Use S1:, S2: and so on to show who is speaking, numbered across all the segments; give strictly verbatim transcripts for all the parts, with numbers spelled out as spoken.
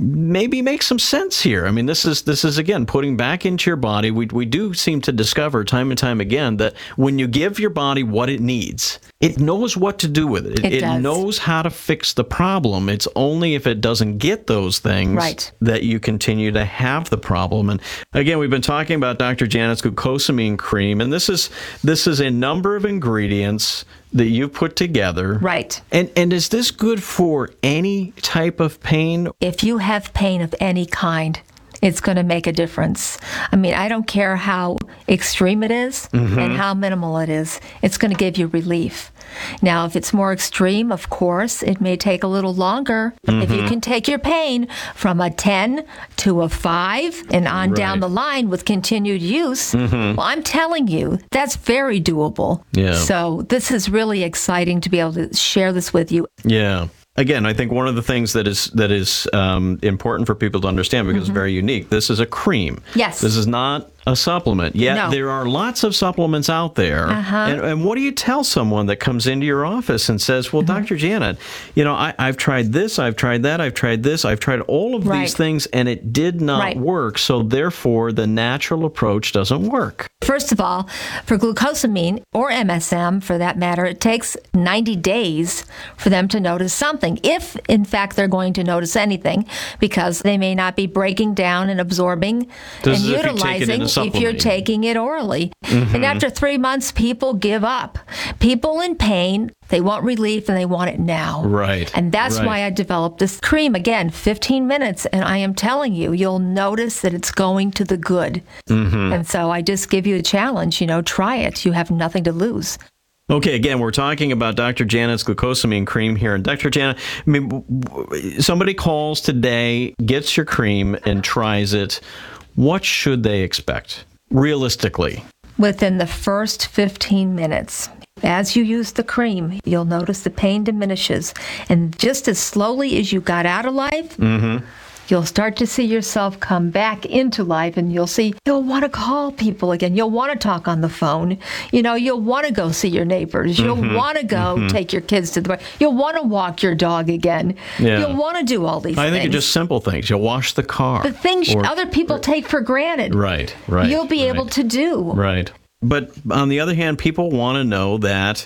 S1: maybe make some sense here. I mean, this is, this is again, putting back into your body. We, we do seem to discover time and time again that when you give your body what it needs, it knows what to do with it. It,
S2: It
S1: it knows how to fix the problem. It's only if it doesn't get those things
S2: Right.
S1: that you continue to have the problem. And again, we've been talking about Doctor Janet's glucosamine cream, and this is this is a number of ingredients that you put together.
S2: Right.
S1: And and is this good for any type of pain?
S2: If you have pain of any kind, it's going to make a difference. I mean, I don't care how extreme it is
S1: Mm-hmm.
S2: and how minimal it is. It's going to give you relief. Now, if it's more extreme, of course, it may take a little longer. If
S1: Mm-hmm.
S2: you can take your pain from a ten to a five and on down
S1: Right.
S2: the line with continued use, well, I'm telling you, that's very doable.
S1: Yeah.
S2: So this is really exciting to be able to share this with you.
S1: Yeah. Again, I think one of the things that is that is um, important for people to understand, because it's very unique, this is a cream.
S2: Yes.
S1: This is not a supplement. Yet
S2: No.
S1: there are lots of supplements out there.
S2: Uh-huh.
S1: And, and what do you tell someone that comes into your office and says, well,
S2: Mm-hmm.
S1: Doctor Janet, you know, I, I've tried this, I've tried that, I've tried this, I've tried all of
S2: Right.
S1: these things, and it did not
S2: Right.
S1: work. So therefore, the natural approach doesn't work.
S2: First of all, for glucosamine, or M S M for that matter, it takes ninety days for them to notice something, if in fact they're going to notice anything, because they may not be breaking down and absorbing
S1: This
S2: and
S1: is if you take it in
S2: utilizing
S1: a
S2: if you're
S1: supplement.
S2: taking it orally. And after three months, people give up. People in pain, they want relief and they want it now.
S1: Right.
S2: And that's
S1: Right.
S2: why I developed this cream. Again, fifteen minutes, and I am telling you, you'll notice that it's going to the good.
S1: Mm-hmm.
S2: And so I just give you a challenge, you know, try it. You have nothing to lose.
S1: Okay, again, we're talking about Doctor Janet's glucosamine cream here. And Doctor Janet, I mean, w- w- somebody calls today, gets your cream, and tries it. What should they expect, realistically?
S2: Within the first fifteen minutes, as you use the cream, you'll notice the pain diminishes. And just as slowly as you got out of life, you'll start to see yourself come back into life, and you'll see you'll want to call people again. You'll want to talk on the phone. You know, you'll want to go see your neighbors. You'll want to go take your kids to the park. You'll want to walk your dog again.
S1: Yeah.
S2: You'll want to do all these
S1: I
S2: things.
S1: think it's just simple things. You'll wash the car.
S2: the things
S1: Or-
S2: other people take for granted.
S1: Right, right.
S2: You'll be
S1: right.
S2: able to do.
S1: Right. But on the other hand, people want to know that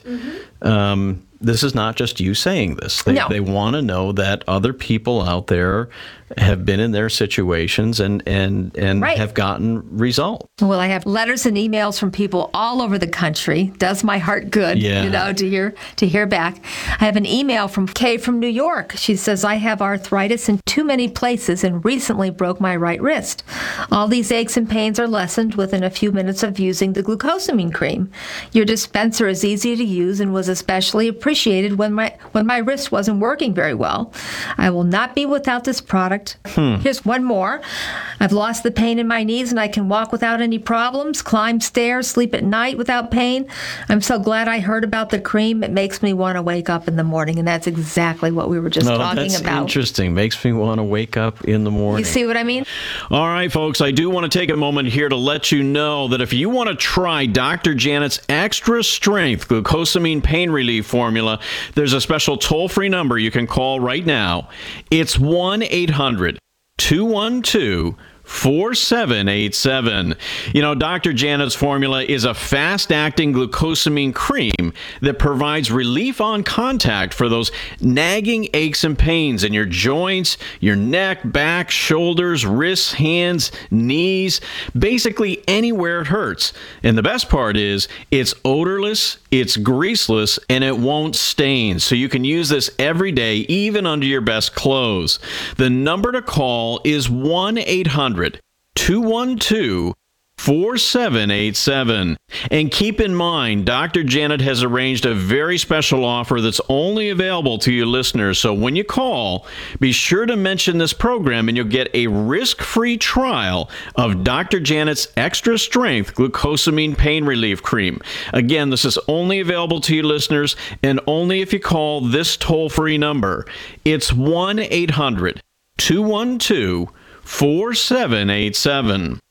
S1: um, this is not just you saying this. They,
S2: No.
S1: they want to know that other people out there have been in their situations and, and, and
S2: Right.
S1: have gotten results.
S2: Well, I have letters and emails from people all over the country. Does my heart good,
S1: Yeah.
S2: you know, to hear to hear back. I have an email from Kay from New York. She says, I have arthritis in too many places and recently broke my right wrist. All these aches and pains are lessened within a few minutes of using the glucosamine cream. Your dispenser is easy to use and was especially appreciated when my when my wrist wasn't working very well. I will not be without this product. Here's one more. I've lost the pain in my knees and I can walk without any problems, climb stairs, sleep at night without pain. I'm so glad I heard about the cream. It makes me want to wake up in the morning, and that's exactly what we were just
S1: Oh,
S2: talking
S1: that's
S2: about.
S1: interesting. Makes me want to wake up in the morning.
S2: You see what I mean?
S1: All right, folks, I do want to take a moment here to let you know that if you want to try Doctor Janet's Extra Strength Glucosamine Pain Relief Formula, there's a special toll-free number you can call right now. It's one eight hundred two one two four seven eight seven. You know, Doctor Janet's formula is a fast-acting glucosamine cream that provides relief on contact for those nagging aches and pains in your joints, your neck, back, shoulders, wrists, hands, knees, basically anywhere it hurts. And the best part is it's odorless, it's greaseless, and it won't stain. So you can use this every day, even under your best clothes. The number to call is one eight hundred two one two four seven eight seven. And keep in mind, Doctor Janet has arranged a very special offer that's only available to you listeners. So when you call, be sure to mention this program and you'll get a risk-free trial of Doctor Janet's Extra Strength Glucosamine Pain Relief Cream. Again, this is only available to you listeners and only if you call this toll-free number. It's one eight hundred two one two four seven eight seven.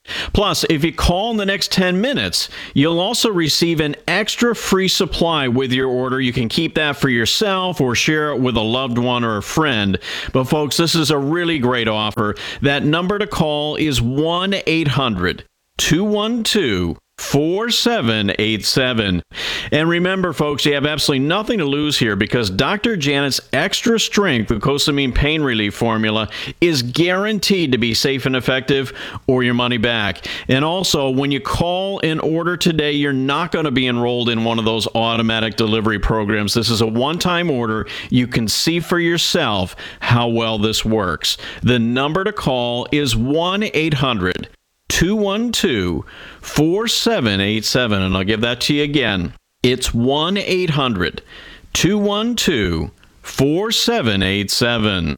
S1: Plus, if you call in the next ten minutes, you'll also receive an extra free supply with your order. You can keep that for yourself or share it with a loved one or a friend. But folks, this is a really great offer. That number to call is one eight hundred two one two four seven eight seven. And remember, folks, you have absolutely nothing to lose here because Doctor Janet's Extra Strength Glucosamine Pain Relief Formula is guaranteed to be safe and effective or your money back. And also, when you call and order today, you're not going to be enrolled in one of those automatic delivery programs. This is a one-time order. You can see for yourself how well this works. The number to call is one eight hundred two one two four seven eight seven, and I'll give that to you again. It's one eight hundred two one two four seven eight seven.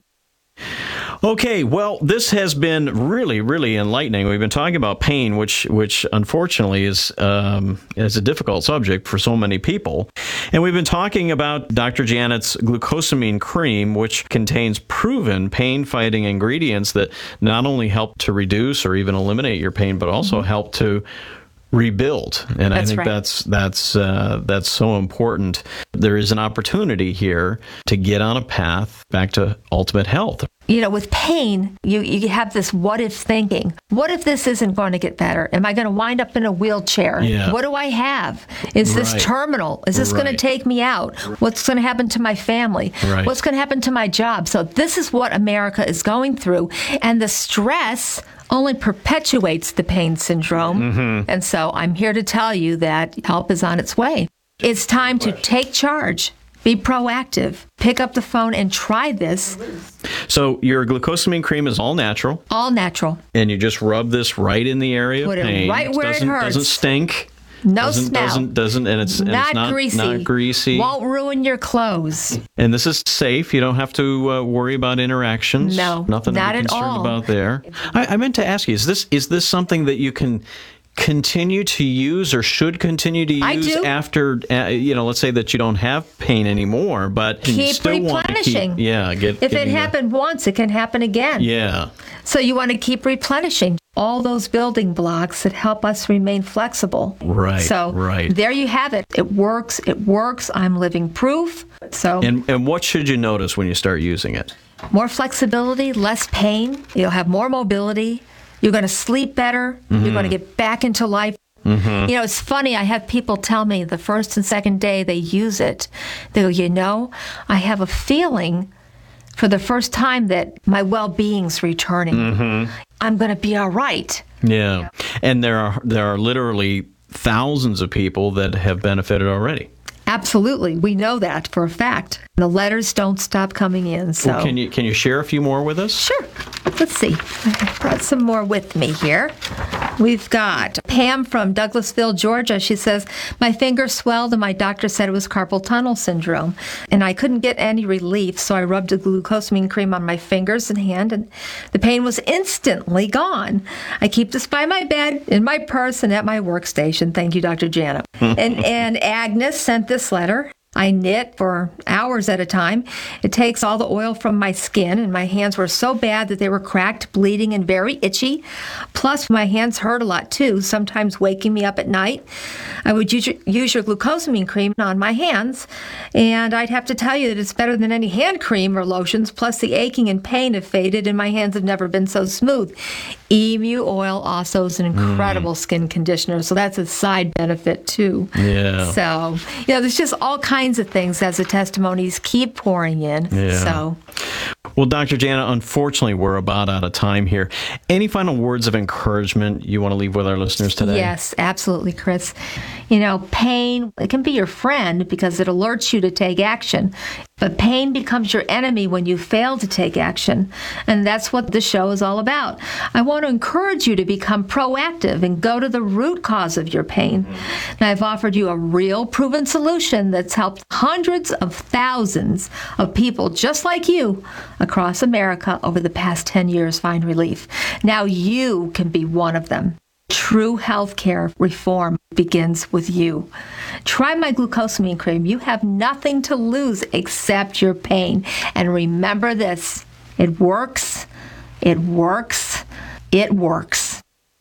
S1: Okay, well, this has been really, really enlightening. We've been talking about pain, which, which unfortunately is um, is a difficult subject for so many people. And we've been talking about Doctor Janet's glucosamine cream, which contains proven pain-fighting ingredients that not only help to reduce or even eliminate your pain, but also mm-hmm. help to rebuild. And
S2: that's
S1: I think
S2: right.
S1: that's that's uh, that's so important. There is an opportunity here to get on a path back to ultimate health.
S2: You know, with pain, you, you have this what if thinking. What if this isn't going to get better? Am I going to wind up in a wheelchair?
S1: Yeah.
S2: What do I have? Is this
S1: Right.
S2: terminal? Is this
S1: Right.
S2: going to take me out? What's going to happen to my family?
S1: Right.
S2: What's going to happen to my job? So this is what America is going through. And the stress only perpetuates the pain syndrome. Mm-hmm. And so I'm here to tell you that help is on its way. It's time to take charge. Be proactive. Pick up the phone and try this.
S1: So your glucosamine cream is all natural,
S2: All natural.
S1: and you just rub this right in the area
S2: Put
S1: of
S2: it
S1: pain.
S2: right where it
S1: doesn't,
S2: hurts.
S1: Doesn't stink.
S2: No
S1: doesn't,
S2: smell.
S1: Doesn't doesn't and it's and
S2: Not
S1: it's not
S2: greasy.
S1: Not greasy.
S2: Won't ruin your clothes.
S1: And this is safe. You don't have to uh, worry about interactions.
S2: No,
S1: nothing
S2: not
S1: to be
S2: at
S1: concerned
S2: all.
S1: about there. I, I meant to ask you: Is this is this something that you can continue to use or should continue to use
S2: I do.
S1: after? Uh, you know, let's say that you don't have pain anymore, but you
S2: Keep
S1: still want to keep.
S2: replenishing.
S1: Yeah, get.
S2: If it
S1: getting the-
S2: happened once, it can happen again.
S1: Yeah.
S2: So you want to keep replenishing all those building blocks that help us remain flexible.
S1: Right,
S2: So
S1: right.
S2: there you have it. It works. It works. I'm living proof. So
S1: And and what should you notice when you start using it?
S2: more flexibility, less pain. You'll have more mobility. You're going to sleep better.
S1: Mm-hmm.
S2: You're going to get back into life. Mm-hmm. You know, it's funny. I have people tell me the first and second day they use it, they go, you know, I have a feeling for the first time that my well-being's returning.
S1: Mm-hmm.
S2: I'm going to be all right.
S1: Yeah. And there are there are literally thousands of people that have benefited already.
S2: Absolutely. We know that for a fact. The letters don't stop coming in. So
S1: Well, can you can you share a few more with us?
S2: Sure. Let's see. I brought some more with me here. We've got Pam from Douglasville, Georgia. She says, my finger swelled and my doctor said it was carpal tunnel syndrome. And I couldn't get any relief, so I rubbed a glucosamine cream on my fingers and hand, and the pain was instantly gone. I keep this by my bed, in my purse, and at my workstation. Thank you, Doctor Janet. and, and Agnes sent this letter. I knit for hours at a time. It takes all the oil from my skin, and my hands were so bad that they were cracked, bleeding, and very itchy. Plus, my hands hurt a lot too, sometimes waking me up at night. I would use your, use your glucosamine cream on my hands, and I'd have to tell you that it's better than any hand cream or lotions. Plus, the aching and pain have faded, and my hands have never been so smooth. Emu oil also is an incredible mm. skin conditioner, so that's a side benefit too.
S1: Yeah.
S2: So, you know, there's just all kinds of things as the testimonies keep pouring in.
S1: Yeah.
S2: So,
S1: well, Doctor Janet, unfortunately, we're about out of time here. Any final words of encouragement you want to leave with our listeners today?
S2: Yes, absolutely, Chris. You know, pain, it can be your friend because it alerts you to take action. But pain becomes your enemy when you fail to take action. And that's what the show is all about. I want to encourage you to become proactive and go to the root cause of your pain. Mm-hmm. And I've offered you a real proven solution that's helped hundreds of thousands of people just like you across America over the past ten years find relief. Now you can be one of them. True healthcare reform begins with you. Try my glucosamine cream. You have nothing to lose except your pain. And remember this, it works, it works, it works.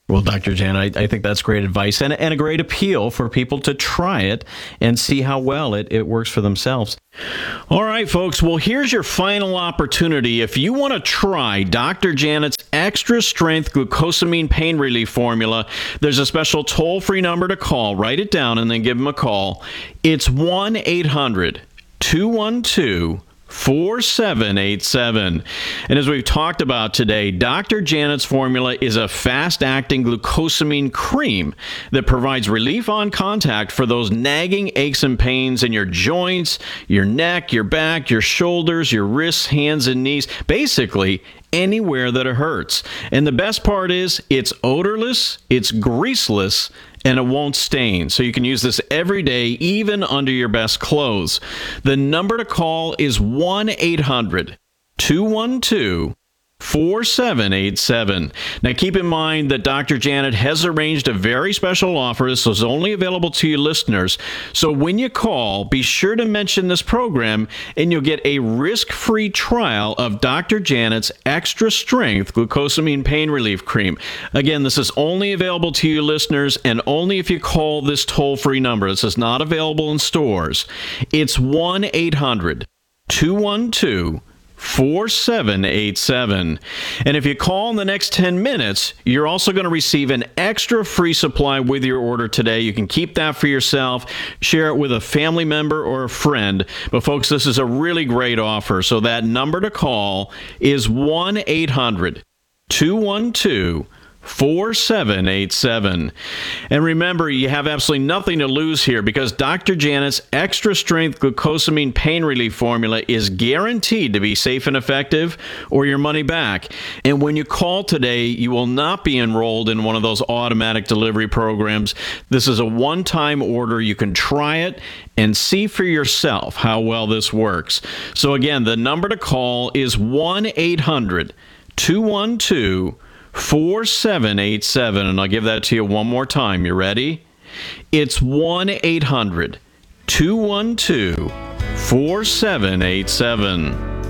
S1: Well, Doctor Janet, I, I think that's great advice and, and a great appeal for people to try it and see how well it, it works for themselves. All right, folks. Well, here's your final opportunity. If you want to try Doctor Janet's Extra Strength Glucosamine Pain Relief Formula, there's a special toll-free number to call. Write it down and then give them a call. It's one eight hundred two one two four seven eight seven. And as we've talked about today, Doctor Janet's formula is a fast-acting glucosamine cream that provides relief on contact for those nagging aches and pains in your joints, your neck, your back, your shoulders, your wrists, hands, and knees, basically anywhere that it hurts. And the best part is it's odorless, it's greaseless, and it won't stain. So you can use this every day, even under your best clothes. The number to call is one eight hundred two one two four seven eight seven. Now keep in mind that Doctor Janet has arranged a very special offer. This is only available to you listeners. So when you call, be sure to mention this program and you'll get a risk-free trial of Doctor Janet's Extra Strength Glucosamine Pain Relief Cream. Again, this is only available to you listeners and only if you call this toll-free number. This is not available in stores. It's one eight hundred two one two four seven eight seven. And if you call in the next ten minutes, you're also going to receive an extra free supply with your order today. You can keep that for yourself, share it with a family member or a friend. But folks, this is a really great offer. So that number to call is one eight hundred two one two four seven eight seven. And remember, you have absolutely nothing to lose here because Doctor Janet's Extra Strength Glucosamine Pain Relief Formula is guaranteed to be safe and effective or your money back. And when you call today, you will not be enrolled in one of those automatic delivery programs. This is a one-time order. You can try it and see for yourself how well this works. So again, the number to call is one eight hundred two one two four seven eight seven, and I'll give that to you one more time. You ready? It's one eight hundred two one two four seven eight seven.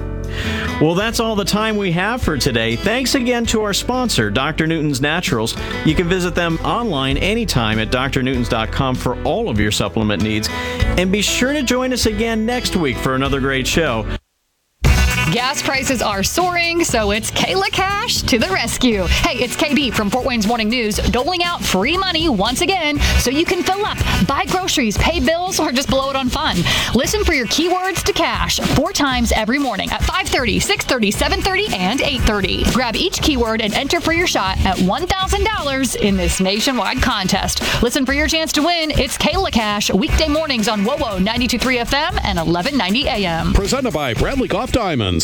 S1: Well, that's all the time we have for today. Thanks again to our sponsor, Doctor Newton's Naturals. You can visit them online anytime at D R newtons dot com for all of your supplement needs. And be sure to join us again next week for another great show.
S3: Gas prices are soaring, so it's Kayla Cash to the rescue. Hey, it's K B from Fort Wayne's Morning News, doling out free money once again so you can fill up, buy groceries, pay bills, or just blow it on fun. Listen for your keywords to cash four times every morning at five thirty, six thirty, seven thirty, and eight thirty. Grab each keyword and enter for your shot at one thousand dollars in this nationwide contest. Listen for your chance to win. It's Kayla Cash, weekday mornings on WOWO ninety-two point three F M and eleven ninety A M.
S4: Presented by Bradley Golf Diamonds.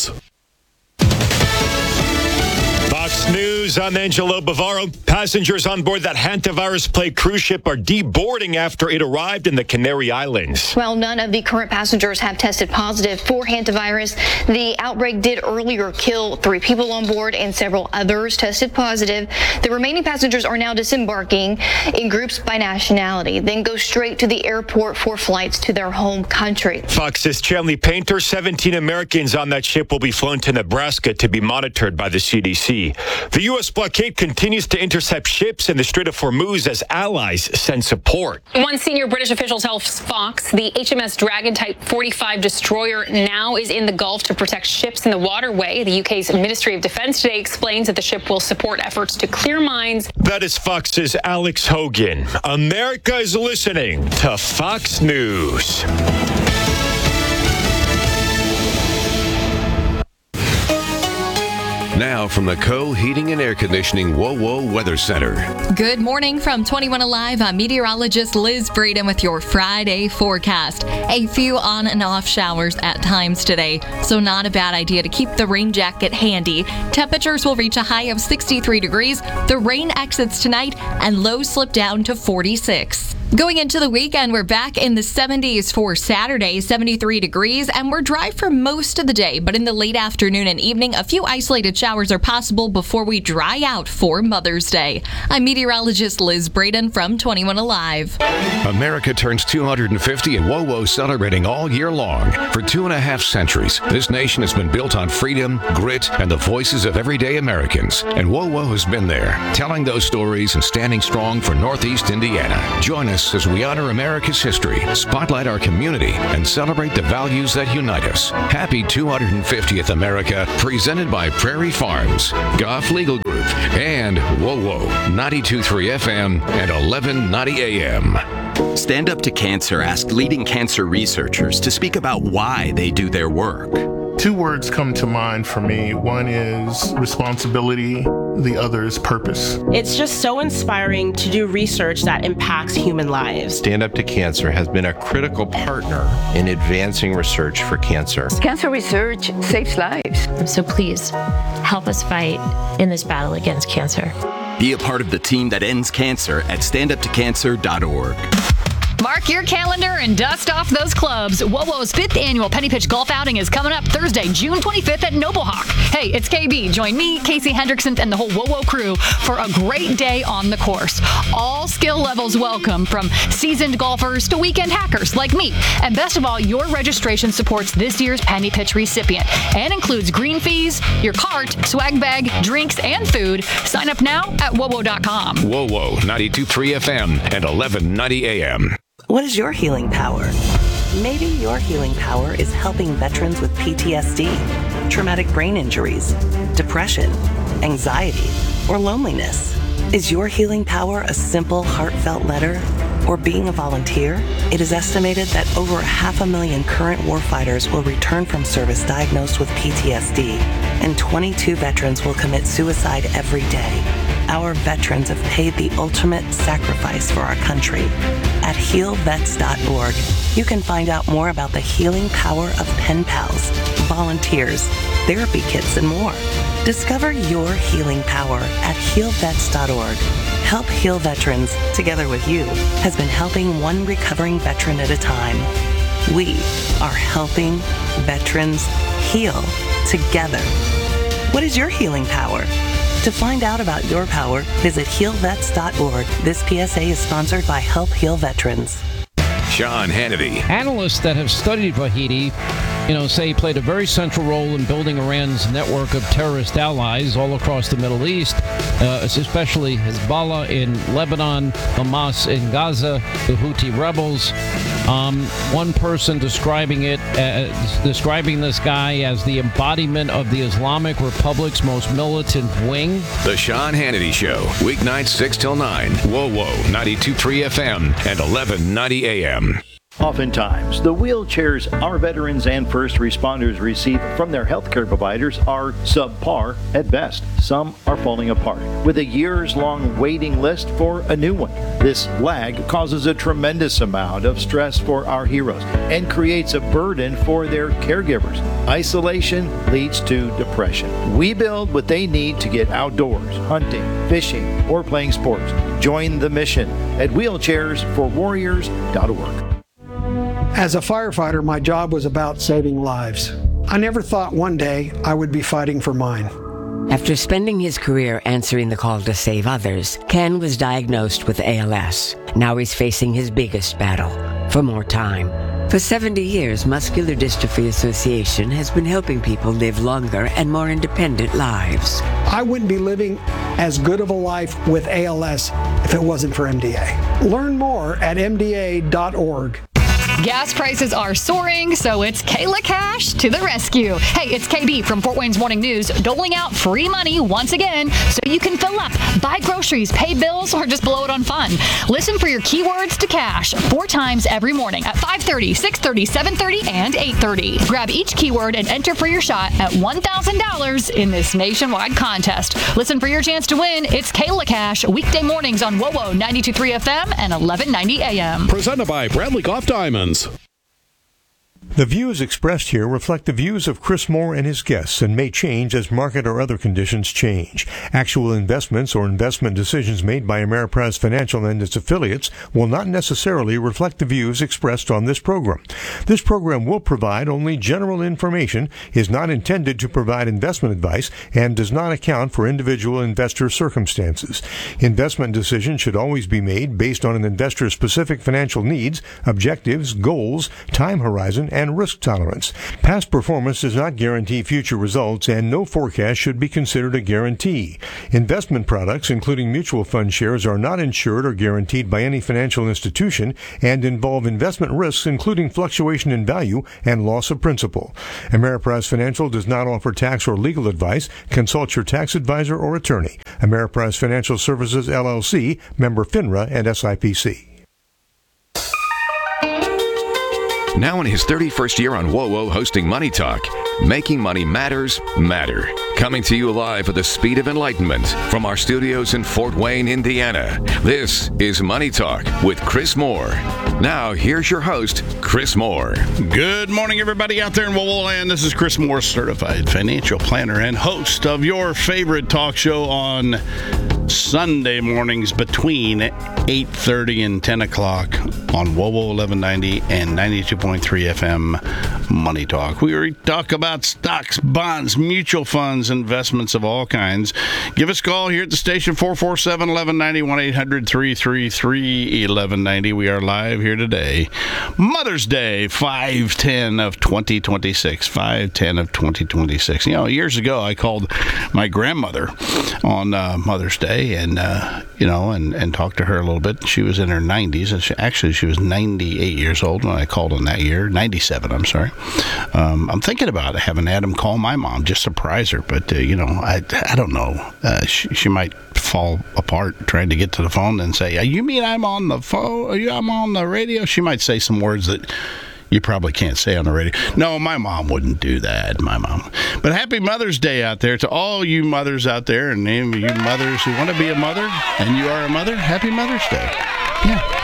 S5: Fox News, I'm Angelo Bavaro. Passengers on board that hantavirus plagued cruise ship are deboarding after it arrived in the Canary Islands.
S6: Well, none of the current passengers have tested positive for hantavirus. The outbreak did earlier kill three people on board and several others tested positive. The remaining passengers are now disembarking in groups by nationality, then go straight to the airport for flights to their home country.
S5: Fox's Chanley Painter, seventeen Americans on that ship will be flown to Nebraska to be monitored by the C D C. The U S blockade continues to intercept ships in the Strait of Hormuz as allies send support.
S7: One senior British official tells Fox the H M S Dragon Type forty-five destroyer now is in the Gulf to protect ships in the waterway. The U K's Ministry of Defense today explains that the ship will support efforts to clear mines.
S5: That is Fox's Alex Hogan. America is listening to Fox News.
S8: Now from the Co Heating and Air Conditioning WOWO Weather Center.
S9: Good morning from twenty-one Alive. I'm meteorologist Liz Breeden with your Friday forecast. A few on and off showers at times today, so not a bad idea to keep the rain jacket handy. Temperatures will reach a high of sixty-three degrees. The rain exits tonight and lows slip down to forty-six. Going into the weekend, we're back in the seventies for Saturday, seventy-three degrees, and we're dry for most of the day. But in the late afternoon and evening, a few isolated showers are possible before we dry out for Mother's Day. I'm meteorologist Liz Braden from twenty-one Alive.
S8: America turns two hundred fifty and WOWO celebrating all year long. For two and a half centuries, this nation has been built on freedom, grit, and the voices of everyday Americans. And WOWO has been there, telling those stories and standing strong for Northeast Indiana. Join us as we honor America's history, spotlight our community, and celebrate the values that unite us. Happy two hundred fiftieth America, presented by Prairie Farms, Goff Legal Group, and WOWO, ninety-two point three F M and eleven ninety A M.
S10: Stand Up to Cancer asked leading cancer researchers to speak about why they do their work.
S11: Two words come to mind for me. One is responsibility, the other is purpose.
S12: It's just so inspiring to do research that impacts human lives.
S13: Stand Up to Cancer has been a critical partner in advancing research for cancer.
S14: Cancer research saves lives.
S15: So please, help us fight in this battle against cancer.
S10: Be a part of the team that ends cancer at stand up to cancer dot org.
S3: Mark your calendar and dust off those clubs. WOWO's fifth annual Penny Pitch Golf Outing is coming up Thursday, June twenty-fifth at Noblehawk. Hey, it's K B. Join me, Casey Hendrickson, and the whole WOWO crew for a great day on the course. All skill levels welcome, from seasoned golfers to weekend hackers like me. And best of all, your registration supports this year's Penny Pitch recipient and includes green fees, your cart, swag bag, drinks, and food. Sign up now at wowo dot com.
S8: WOWO, ninety-two point three F M and eleven ninety A M.
S16: What is your healing power? Maybe your healing power is helping veterans with P T S D, traumatic brain injuries, depression, anxiety, or loneliness. Is your healing power a simple, heartfelt letter or being a volunteer? It is estimated that over half a million current warfighters will return from service diagnosed with P T S D, and twenty-two veterans will commit suicide every day. Our veterans have paid the ultimate sacrifice for our country. At heal vets dot org, you can find out more about the healing power of pen pals, volunteers, therapy kits, and more. Discover your healing power at heal vets dot org. Help Heal Veterans, together with you, has been helping one recovering veteran at a time. We are helping veterans heal together. What is your healing power? To find out about your power, visit heal vets dot org. This P S A is sponsored by Help Heal Veterans.
S8: Sean Hannity.
S17: Analysts that have studied Vahidi, you know, say he played a very central role in building Iran's network of terrorist allies all across the Middle East, uh, especially Hezbollah in Lebanon, Hamas in Gaza, the Houthi rebels. Um, one person describing it, as, describing this guy as the embodiment of the Islamic Republic's most militant wing.
S8: The Sean Hannity Show, weeknights six till nine. WOWO, ninety-two point three F M and eleven ninety A M.
S18: Oftentimes, the wheelchairs our veterans and first responders receive from their healthcare providers are subpar at best. Some are falling apart, with a years-long waiting list for a new one. This lag causes a tremendous amount of stress for our heroes and creates a burden for their caregivers. Isolation leads to depression. We build what they need to get outdoors, hunting, fishing, or playing sports. Join the mission at wheelchairs for warriors dot org.
S19: As a firefighter, my job was about saving lives. I never thought one day I would be fighting for mine.
S20: After spending his career answering the call to save others, Ken was diagnosed with A L S. Now he's facing his biggest battle, for more time. For seventy years, Muscular Dystrophy Association has been helping people live longer and more independent lives.
S19: I wouldn't be living as good of a life with A L S if it wasn't for M D A. Learn more at M D A dot org.
S3: Gas prices are soaring, so it's Kayla Cash to the rescue. Hey, it's K B from Fort Wayne's Morning News, doling out free money once again so you can fill up, buy groceries, pay bills, or just blow it on fun. Listen for your keywords to cash four times every morning at five thirty, six thirty, seven thirty, and eight thirty. Grab each keyword and enter for your shot at one thousand dollars in this nationwide contest. Listen for your chance to win. It's Kayla Cash, weekday mornings on WOWO ninety-two point three F M and eleven ninety A M.
S4: Presented by Bradley Golf Diamonds.
S21: The views expressed here reflect the views of Chris Moore and his guests and may change as market or other conditions change. Actual investments or investment decisions made by Ameriprise Financial and its affiliates will not necessarily reflect the views expressed on this program. This program will provide only general information, is not intended to provide investment advice, and does not account for individual investor circumstances. Investment decisions should always be made based on an investor's specific financial needs, objectives, goals, time horizon, and and risk tolerance. Past performance does not guarantee future results, and no forecast should be considered a guarantee. Investment products, including mutual fund shares, are not insured or guaranteed by any financial institution and involve investment risks, including fluctuation in value and loss of principal. Ameriprise Financial does not offer tax or legal advice. Consult your tax advisor or attorney. Ameriprise Financial Services, L L C, member FINRA and S I P C.
S8: Now in his thirty-first year on WOWO hosting Money Talk, making money matters matter. Coming to you live at the speed of enlightenment from our studios in Fort Wayne, Indiana. This is Money Talk with Chris Moore. Now, here's your host, Chris Moore.
S4: Good morning, everybody out there in WOWO land. This is Chris Moore, certified financial planner and host of your favorite talk show on Sunday mornings between eight thirty and ten o'clock on WOWO eleven ninety and ninety-two point three F M Money Talk. We talk about stocks, bonds, mutual funds, investments of all kinds. Give us a call here at the station, four four seven, eleven ninety, one eight hundred, three three three, eleven ninety. We are live here today. Mother's Day, five ten of twenty twenty-six. five ten of twenty twenty-six. You know, years ago, I called my grandmother on uh, Mother's Day and, uh, you know, and, and talked to her a little bit. She was in her nineties. And she, actually, she was ninety-eight years old when I called in that year. ninety-seven, I'm sorry. Um, I'm thinking about having Adam call my mom, just surprise her. But, uh, you know, I, I don't know. Uh, she, she might fall apart trying to get to the phone and say, you mean I'm on the phone? I'm on the radio? She might say some words that you probably can't say on the radio. No, my mom wouldn't do that, my mom. But happy Mother's Day out there to all you mothers out there, and any of you mothers who want to be a mother, and you are a mother, happy Mother's Day. Yeah.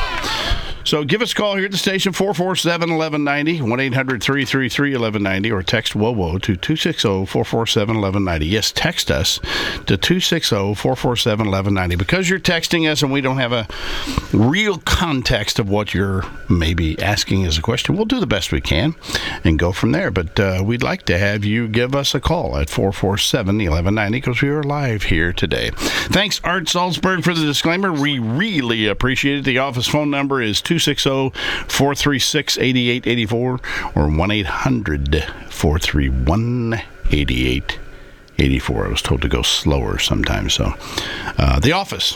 S4: So give us a call here at the station, four four seven, eleven ninety, one eight hundred, three three three, eleven ninety, or text WOWO to two six zero, four four seven, eleven ninety. Yes, text us to two six zero, four four seven, eleven ninety. Because you're texting us and we don't have a real context of what you're maybe asking as a question, we'll do the best we can and go from there. But uh, we'd like to have you give us a call at four four seven, eleven ninety because we are live here today. Thanks, Art Salzberg, for the disclaimer. We really appreciate it. The office phone number is two six zero, four three six, eight eight eight four or one eight hundred, four three one, eight eight eight four. I was told to go slower sometimes. So, uh, the office.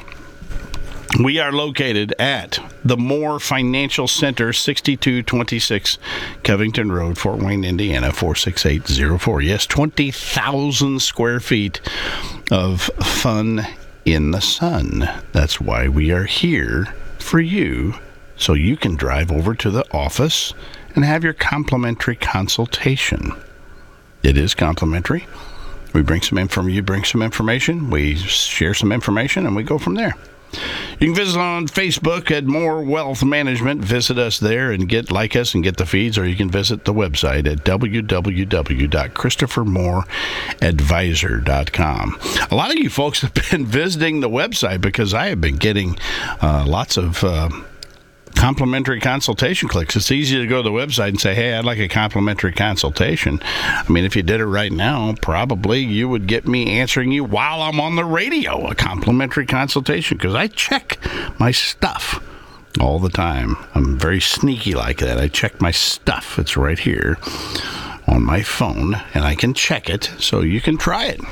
S4: We are located at the Moore Financial Center, sixty-two twenty-six Covington Road, Fort Wayne, Indiana, four six eight zero four. Yes, twenty thousand square feet of fun in the sun. That's why we are here for you, so you can drive over to the office and have your complimentary consultation. It is complimentary. We bring some info, you bring some information, we share some information, and we go from there. You can visit on Facebook at More Wealth Management. Visit us there and get like us and get the feeds, or you can visit the website at w w w dot christopher moore advisor dot com. A lot of you folks have been visiting the website because I have been getting uh, lots of uh, complimentary consultation clicks. It's easy to go to the website and say, hey, I'd like a complimentary consultation. I mean, if you did it right now, probably you would get me answering you while I'm on the radio, a complimentary consultation, because I check my stuff all the time. I'm very sneaky like that. I check my stuff. It's right here on my phone, and I can check it, so you can try it.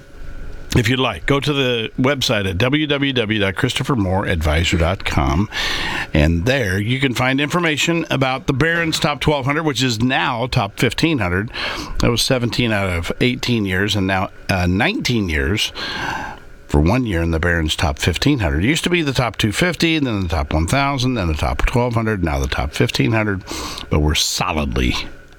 S4: If you'd like, go to the website at w w w dot christopher moore advisor dot com, and there you can find information about the Barron's Top twelve hundred, which is now Top fifteen hundred. That was seventeen out of eighteen years, and now uh, nineteen years for one year in the Barron's Top fifteen hundred. It used to be the Top two hundred fifty, then the Top one thousand, then the Top twelve hundred, now the Top fifteen hundred, but we're solidly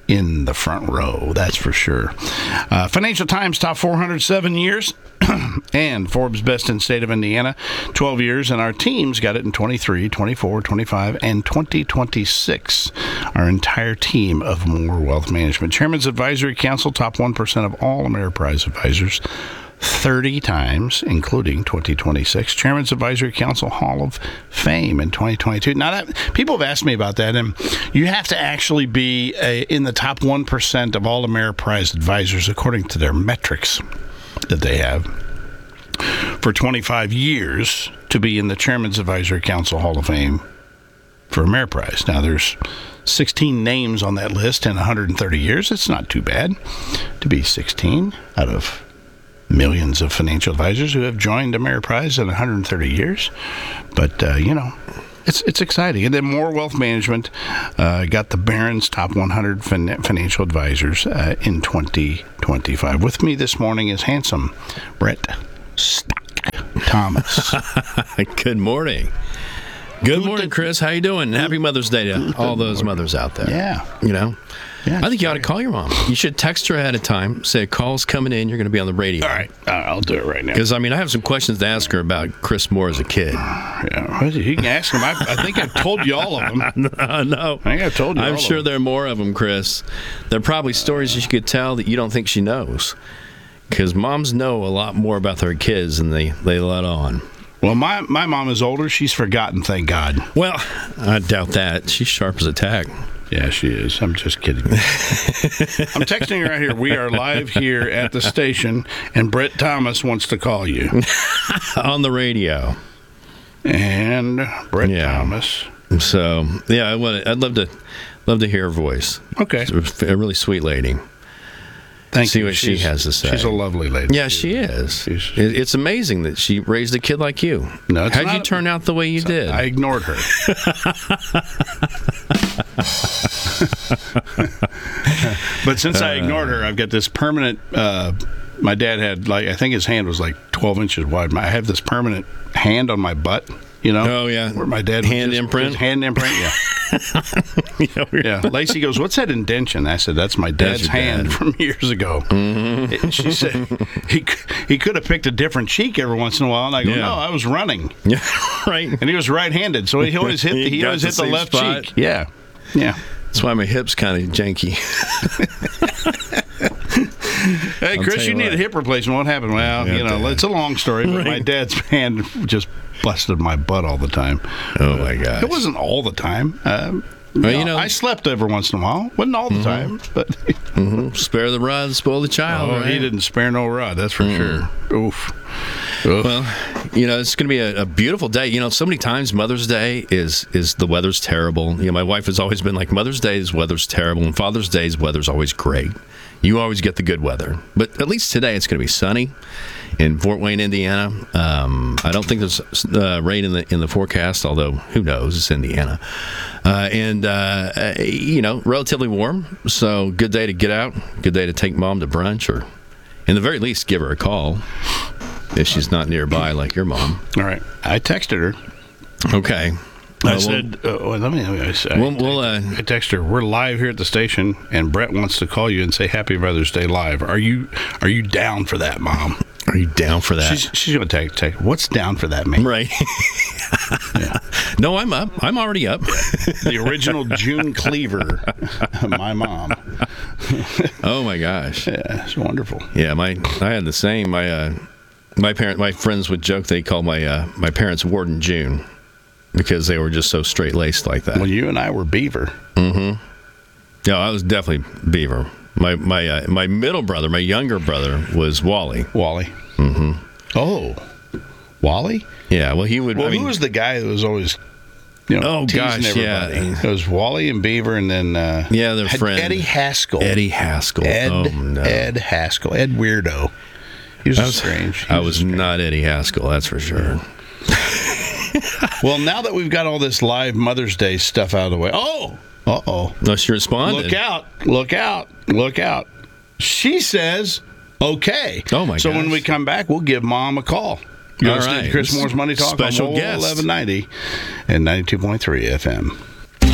S4: in the front row, that's for sure. Uh, Financial Times top four hundred seven years, and Forbes Best in State of Indiana, twelve years, and our teams got it in twenty-three, twenty-four, twenty-five, and twenty twenty-six. Our entire team of More Wealth Management. Chairman's Advisory Council, top one percent of all Ameriprise advisors, thirty times, including twenty twenty-six. Chairman's Advisory Council Hall of Fame in twenty twenty-two. Now, that, people have asked me about that, and you have to actually be a, in the top one percent of all Ameriprise advisors according to their metrics that they have for twenty-five years to be in the Chairman's Advisory Council Hall of Fame for Ameriprise. Now, there's sixteen names on that list in one hundred thirty years. It's not too bad to be sixteen out of millions of financial advisors who have joined Ameriprise in one hundred thirty years. But, uh, you know, it's it's exciting. And then More Wealth Management uh, got the Barron's Top one hundred fin- Financial Advisors uh, in twenty twenty-five. With me this morning is handsome Brett Stack Thomas.
S2: Good morning. Good morning, Chris. How you doing? Happy Mother's Day to all those mothers out there.
S4: Yeah.
S2: You know?
S4: Yeah,
S2: I think you ought to call your mom. You should text her ahead of time. Say, a call's coming in. You're going to be on the radio.
S4: All right. Uh, I'll do it right now.
S2: Because, I mean, I have some questions to ask her about Chris Moore as a kid.
S4: Yeah, you can ask him. I, I think I've told you all of them.
S2: uh, no.
S4: I think I've told you
S2: I'm
S4: all
S2: sure
S4: of them.
S2: there are more of them, Chris. There are probably stories you could tell that you don't think she knows. Because moms know a lot more about their kids than they, they let on.
S4: Well, my, my mom is older. She's forgotten, thank God.
S2: Well, I doubt that. She's sharp as a tack.
S4: Yeah, she is. I'm just kidding. I'm texting her right here. We are live here at the station, and Brett Thomas wants to call you.
S2: On the radio.
S4: And Brett
S2: yeah.
S4: Thomas.
S2: So, yeah, I want I'd love to love to hear her voice.
S4: Okay.
S2: It's a really sweet lady.
S4: Thank
S2: See
S4: you.
S2: what
S4: she's,
S2: she has to say.
S4: She's a lovely lady.
S2: Yeah, she is. She's, it's amazing that she raised a kid like you.
S4: No, it's
S2: How'd
S4: not
S2: you
S4: a,
S2: turn out the way you did?
S4: I ignored her. But since I ignored her, I've got this permanent. Uh, my dad had, like, I think his hand was like twelve inches wide. I have this permanent hand on my butt. You know?
S2: Oh, yeah.
S4: Where my dad
S2: hand
S4: just,
S2: imprint?
S4: Hand imprint, yeah. yeah, yeah. Lacey goes, what's that indention? I said, that's my dad's
S2: that's
S4: hand
S2: dad.
S4: from years ago.
S2: Mm-hmm.
S4: It, she said, he he could have picked a different cheek every once in a while. And I go,
S2: yeah.
S4: no, I was running.
S2: Yeah, right.
S4: And he was right-handed, so he always hit the,
S2: he
S4: he always
S2: the
S4: hit the left
S2: spot.
S4: cheek. Yeah, yeah.
S2: That's why my hip's kind of janky.
S4: Hey,
S2: I'll
S4: Chris,
S2: you
S4: you need
S2: what.
S4: a hip replacement. What happened? Well,
S2: Yeah,
S4: you know,
S2: Dad.
S4: it's a long story, but
S2: Right.
S4: my dad's hand just busted my butt all the time.
S2: Oh, my gosh.
S4: It wasn't all the time. Um,
S2: Well,
S4: no,
S2: you know-
S4: I slept every once in a while. Wasn't all the
S2: Mhm.
S4: time, but
S2: Mm-hmm. Spare the rod, spoil the child.
S4: oh,
S2: right?
S4: he didn't spare no rod. That's for sure. Oof. Oof.
S2: Well, you know, it's going to be a, a beautiful day. You know, so many times Mother's Day is is the weather's terrible. You know, my wife has always been like, Mother's Day's weather's terrible, and Father's Day's weather's always great. You always get the good weather. But at least today it's going to be sunny in Fort Wayne, Indiana. Um, I don't think there's uh, rain in the in the forecast, although who knows? It's Indiana. Uh, and, uh, uh, you know, relatively warm. So good day to get out. Good day to take Mom to brunch, or in the very least, give her a call if she's not nearby like your mom.
S4: All right. I texted her.
S2: Okay.
S4: I
S2: Uh,
S4: said, uh, well, let me, let me I, I,
S2: We'll, we'll, uh,
S4: I text her, we're live here at the station, and Brett wants to call you and say Happy Mother's Day live. Are you Are you down for that, Mom?
S2: Are you down for that?
S4: She's, she's going to take, take, what's down for that, man?
S2: Right.
S4: Yeah.
S2: No, I'm up. I'm already up.
S4: The original June Cleaver, my mom.
S2: Oh, my gosh.
S4: Yeah, it's wonderful.
S2: Yeah, my I had the same. My uh, my parent, my friends would joke they called my uh, my parents Warden June because they were just so straight laced like that.
S4: Well, you and I were Beaver.
S2: Mm-hmm. No, I was definitely Beaver. My my uh, my middle brother, my younger brother, was Wally.
S4: Wally.
S2: Mm-hmm.
S4: Oh, Wally?
S2: Yeah. Well, he would.
S4: Well,
S2: I mean,
S4: who was the guy that was always, you know,
S2: Oh,
S4: teasing
S2: gosh,
S4: everybody?
S2: yeah.
S4: It was Wally and Beaver, and then uh,
S2: Yeah, their
S4: had
S2: friend.
S4: Eddie Haskell.
S2: Eddie Haskell.
S4: Ed,
S2: Oh, no.
S4: Ed Haskell. Ed Weirdo. He was,
S2: I was
S4: strange. He
S2: I was not Eddie Haskell. That's for sure.
S4: Well, now that we've got all this live Mother's Day stuff out of the way. Oh, uh oh.
S2: No, she responded.
S4: Look out! Look out! Look out! She says, "Okay."
S2: Oh my
S4: So
S2: gosh.
S4: when we come back, we'll give Mom a call. You're
S2: All
S4: listening
S2: right.
S4: to Chris Moore's Money Talk
S2: Special
S4: on
S2: guest.
S4: eleven ninety and ninety-two point three F M.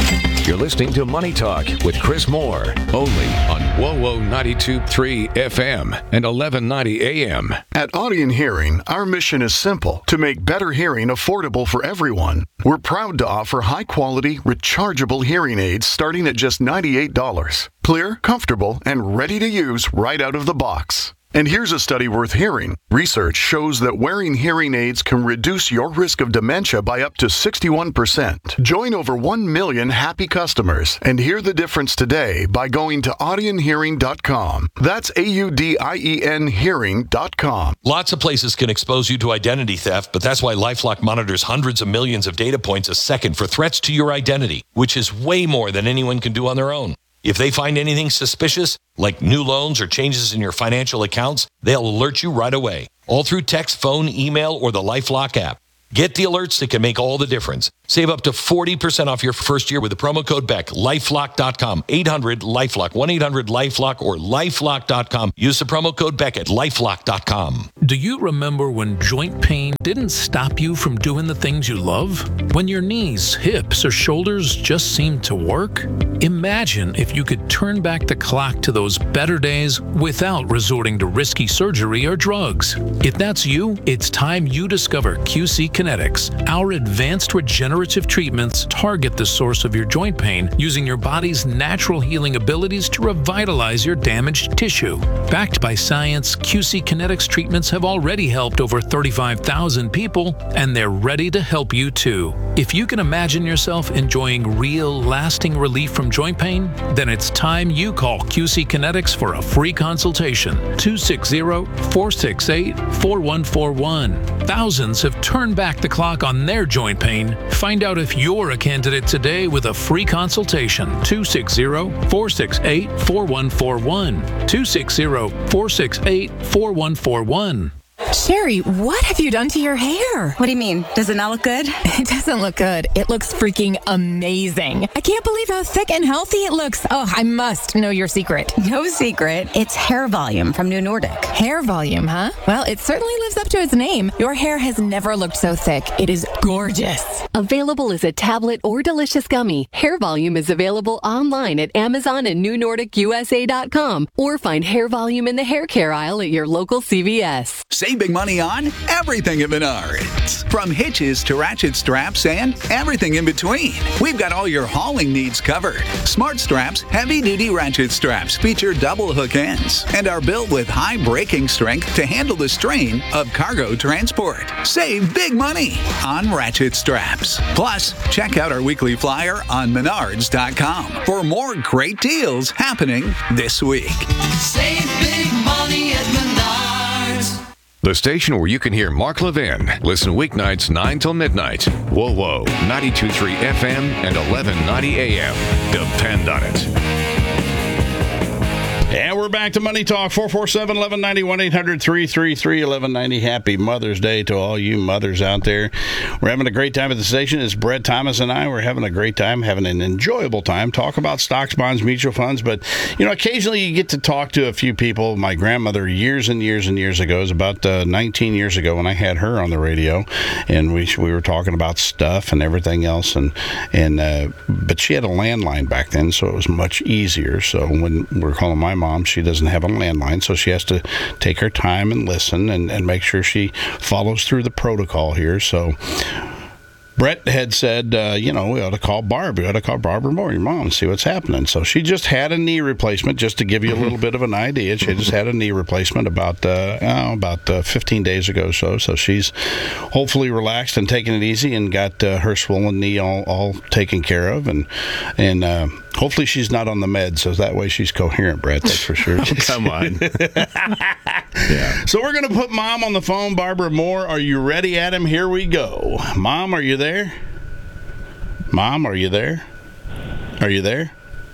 S8: You're listening to Money Talk with Chris Moore, only on W O W ninety-two point three F M and eleven ninety A M.
S1: At Audion Hearing, our mission is simple: to make better hearing affordable for everyone. We're proud to offer high-quality, rechargeable hearing aids starting at just ninety-eight dollars. Clear, comfortable, and ready to use right out of the box. And here's a study worth hearing. Research shows that wearing hearing aids can reduce your risk of dementia by up to sixty-one percent. Join over one million happy customers and hear the difference today by going to audion hearing dot com. That's A U D I E N hearing dot com.
S22: Lots of places can expose you to identity theft, but that's why LifeLock monitors hundreds of millions of data points a second for threats to your identity, which is way more than anyone can do on their own. If they find anything suspicious, like new loans or changes in your financial accounts, they'll alert you right away, all through text, phone, email, or the LifeLock app. Get the alerts that can make all the difference. Save up to forty percent off your first year with the promo code Beck. lifelock dot com, eight hundred LifeLock, one eight hundred LifeLock, or lifelock dot com. Use the promo code Beck at lifelock dot com.
S23: Do you remember when joint pain didn't stop you from doing the things you love? When your knees, hips, or shoulders just seemed to work? Imagine if you could turn back the clock to those better days without resorting to risky surgery or drugs. If that's you, it's time you discover Q C Kinetics. Our advanced regenerative treatments target the source of your joint pain using your body's natural healing abilities to revitalize your damaged tissue. Backed by science, Q C Kinetics treatments have already helped over thirty-five thousand people, and they're ready to help you too. If you can imagine yourself enjoying real, lasting relief from joint pain, then it's time you call Q C Kinetics for a free consultation. two six zero, four six eight, four one four one. Thousands have turned back the clock on their joint pain. Find out if you're a candidate today with a free consultation. two six zero, four six eight, four one four one. two six zero, four six eight, four one four one.
S24: Sherry, what have you done to your hair? What do you mean? Does it not look good? It doesn't look good. It looks freaking amazing. I can't believe how thick and healthy it looks. Oh, I must know your secret. No secret. It's hair volume from New Nordic. Hair volume, huh? Well, it certainly lives up to its name. Your hair has never looked so thick. It is gorgeous.
S25: Available as a tablet or delicious gummy, Hair Volume is available online at Amazon and new nordic u s a dot com, or find Hair Volume in the hair care aisle at your local C V S.
S26: Save big money on everything at Menards. From hitches to ratchet straps and everything in between. We've got all your hauling needs covered. Smart Straps heavy-duty ratchet straps feature double hook ends and are built with high braking strength to handle the strain of cargo transport. Save big money on ratchet straps. Plus, check out our weekly flyer on menards dot com for more great deals happening this week.
S27: Save big money at Menards.
S8: The station where you can hear Mark Levin. Listen weeknights nine till midnight. W O W ninety-two point three F M and eleven ninety A M. Depend on it.
S4: And we're back to Money Talk, four four seven, eleven ninety, one eight hundred, three three three, eleven ninety. Happy Mother's Day to all you mothers out there. We're having a great time at the station. It's Brett Thomas and I. We're having a great time, having an enjoyable time, talk about stocks, bonds, mutual funds. But, you know, occasionally you get to talk to a few people. My grandmother, years and years and years ago, it was about uh, nineteen years ago when I had her on the radio, and we we were talking about stuff and everything else. And, and uh, but she had a landline back then, so it was much easier. So when we're calling my mom, she doesn't have a landline, so she has to take her time and listen and, and make sure she follows through the protocol here. So Brett had said, uh, you know, we ought to call Barb. We ought to call Barbara Moore, your mom, and see what's happening. So she just had a knee replacement, just to give you a little bit of an idea. She just had a knee replacement about uh, oh, about uh, fifteen days ago or so. So she's hopefully relaxed and taking it easy and got uh, her swollen knee all, all taken care of. And, and uh, hopefully she's not on the meds, so that way she's coherent, Brett, that's for sure.
S2: Oh, come on.
S4: Yeah. So we're going to put Mom on the phone. Barbara Moore, are you ready, Adam? Here we go. Mom, are you there? Mom, are you there? Are you there?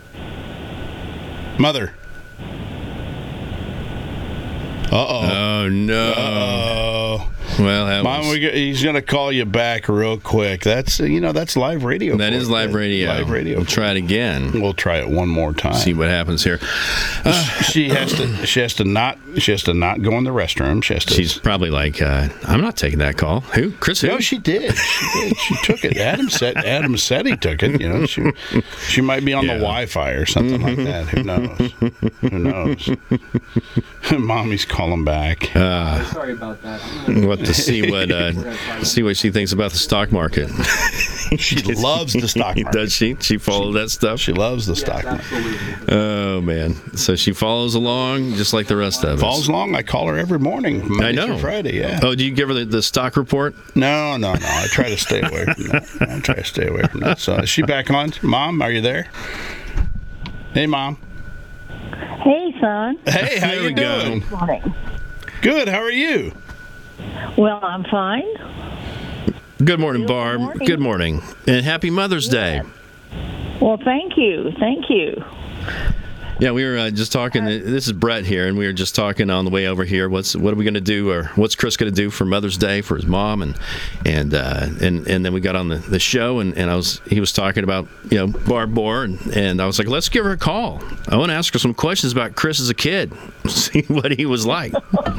S4: Mother. Uh-oh.
S2: Oh, no.
S4: Uh-oh.
S2: Well, that
S4: Mom,
S2: was,
S4: we go, he's going to call you back real quick. That's you know that's live radio.
S2: that is live radio.
S4: Live radio.
S2: We'll try it again.
S4: We'll try it one more time.
S2: See what happens here. Uh,
S4: she has to. She has to not. She has to not go in the restroom. She has to.
S2: She's probably like, uh, I'm not taking that call. Who? Chris? Who?
S4: No, she did. She did. She took it. Adam said. Adam said he took it. You know, she. She might be on
S2: Yeah.
S4: the Wi-Fi or something like that. Who knows? Who knows? Mommy's calling back.
S2: Uh,
S5: Sorry about that.
S2: what to see what uh, see what she thinks about the stock market.
S4: She loves the stock market.
S2: Does she? She follows that stuff.
S4: She loves the stock market.
S2: Oh man! So she follows along just like the rest of us.
S4: Follows along. I call her every morning. Monday
S2: I know.
S4: through Friday. Yeah.
S2: Oh, do you give her the, the stock report?
S4: No, no, no. I try to stay away from that. I try to stay away from that. So is she back on? Mom, are you there? Hey, Mom.
S6: Hey, son.
S4: Hey, how
S2: There
S4: you
S2: we go.
S4: doing?
S6: Morning.
S4: Good. How are you?
S6: Well, I'm fine.
S2: Good morning, Barb.
S6: morning.
S2: Good morning, and happy Mother's Day.
S6: Well, thank you. Thank you.
S2: Yeah, we were uh, just talking. This is Brett here, and we were just talking on the way over here. What's what are we going to do, or what's Chris going to do for Mother's Day for his mom, and and uh, and and then we got on the, the show, and, and I was he was talking about you know Barb Moore, and, and I was like, let's give her a call. I want to ask her some questions about Chris as a kid, see what he was like.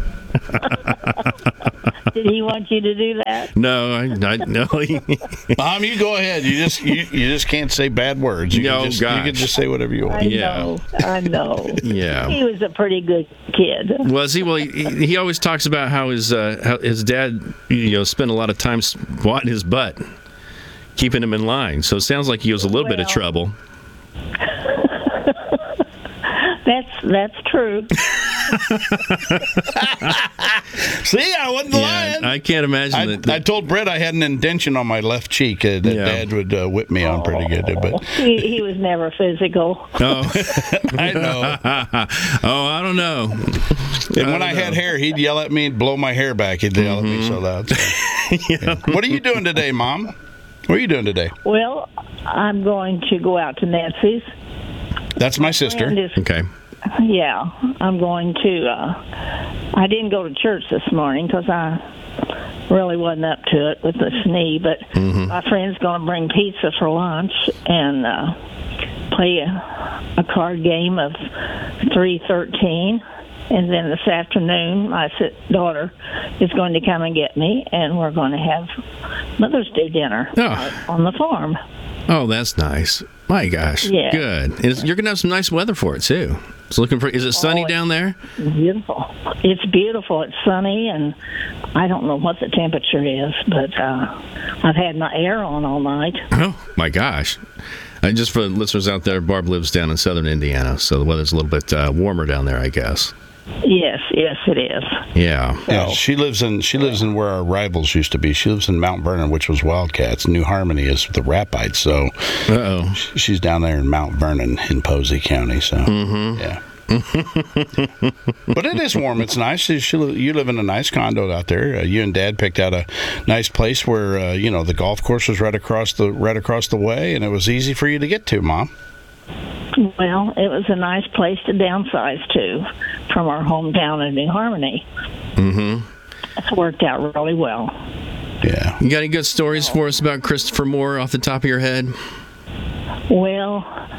S6: Did he want you to do that?
S2: No, I, I no.
S4: Mom, you go ahead. You just you, you just can't say bad words. You
S2: No,
S4: can just,
S2: gosh.
S4: you can just say whatever you
S6: I
S4: want.
S2: Yeah.
S6: know. I know.
S2: Yeah.
S6: He was a pretty good kid.
S2: Was he? Well, he, he always talks about how his uh, how his dad, you know, spent a lot of time swatting his butt, keeping him in line. So it sounds like he was a little bit of
S6: Well.
S2: trouble.
S6: That's that's true.
S4: See, I wasn't lying.
S2: I can't imagine
S4: I,
S2: that.
S4: I told Brett I had an indention on my left cheek uh, that
S2: Yeah.
S4: Dad would uh, whip me on pretty good. But
S6: He, he was never physical.
S2: Oh,
S4: I know.
S2: oh, I don't know.
S4: And when I had hair, he'd yell at me and blow my hair back. He'd yell at me so loud. So. Yeah. What are you doing today, Mom? What are you doing today?
S6: Well, I'm going to go out to Nancy's.
S4: That's my sister.
S6: friend is-
S2: Okay.
S6: Yeah, I'm going to. Uh, I didn't go to church this morning because I really wasn't up to it with this knee. But
S2: Mhm.
S6: my friend's going to bring pizza for lunch and uh, play a, a card game of three thirteen. And then this afternoon, my si- daughter is going to come and get me, and we're going to have Mother's Day dinner
S2: Oh.
S6: on the farm.
S2: Oh, that's nice. My gosh.
S6: Yeah.
S2: Good. And it's- you're gonna have some nice weather for it too. It's looking for. Is it sunny
S6: Oh,
S2: down there?
S6: Beautiful. It's beautiful. It's sunny, and I don't know what the temperature is, but uh, I've had my air on all night.
S2: Oh my gosh. And just for the listeners out there, Barb lives down in southern Indiana, so the weather's a little bit uh, warmer down there, I guess.
S6: Yes, yes, it is.
S2: Yeah.
S4: Yeah, she lives in she lives in where our rivals used to be. She lives in Mount Vernon, which was Wildcats. New Harmony is the Rapides, so
S2: Uh-oh.
S4: she's down there in Mount Vernon in Posey County. So
S2: Mm-hmm.
S4: yeah. But it is warm. It's nice. She, she, you live in a nice condo out there. Uh, you and Dad picked out a nice place where uh, you know the golf course was right across the right across the way, and it was easy for you to get to, Mom.
S6: Well, it was a nice place to downsize to from our hometown in New Harmony.
S2: Mm-hmm.
S6: It's worked out really well.
S4: Yeah.
S2: You got any good stories for us about Christopher Moore off the top of your head?
S6: Well,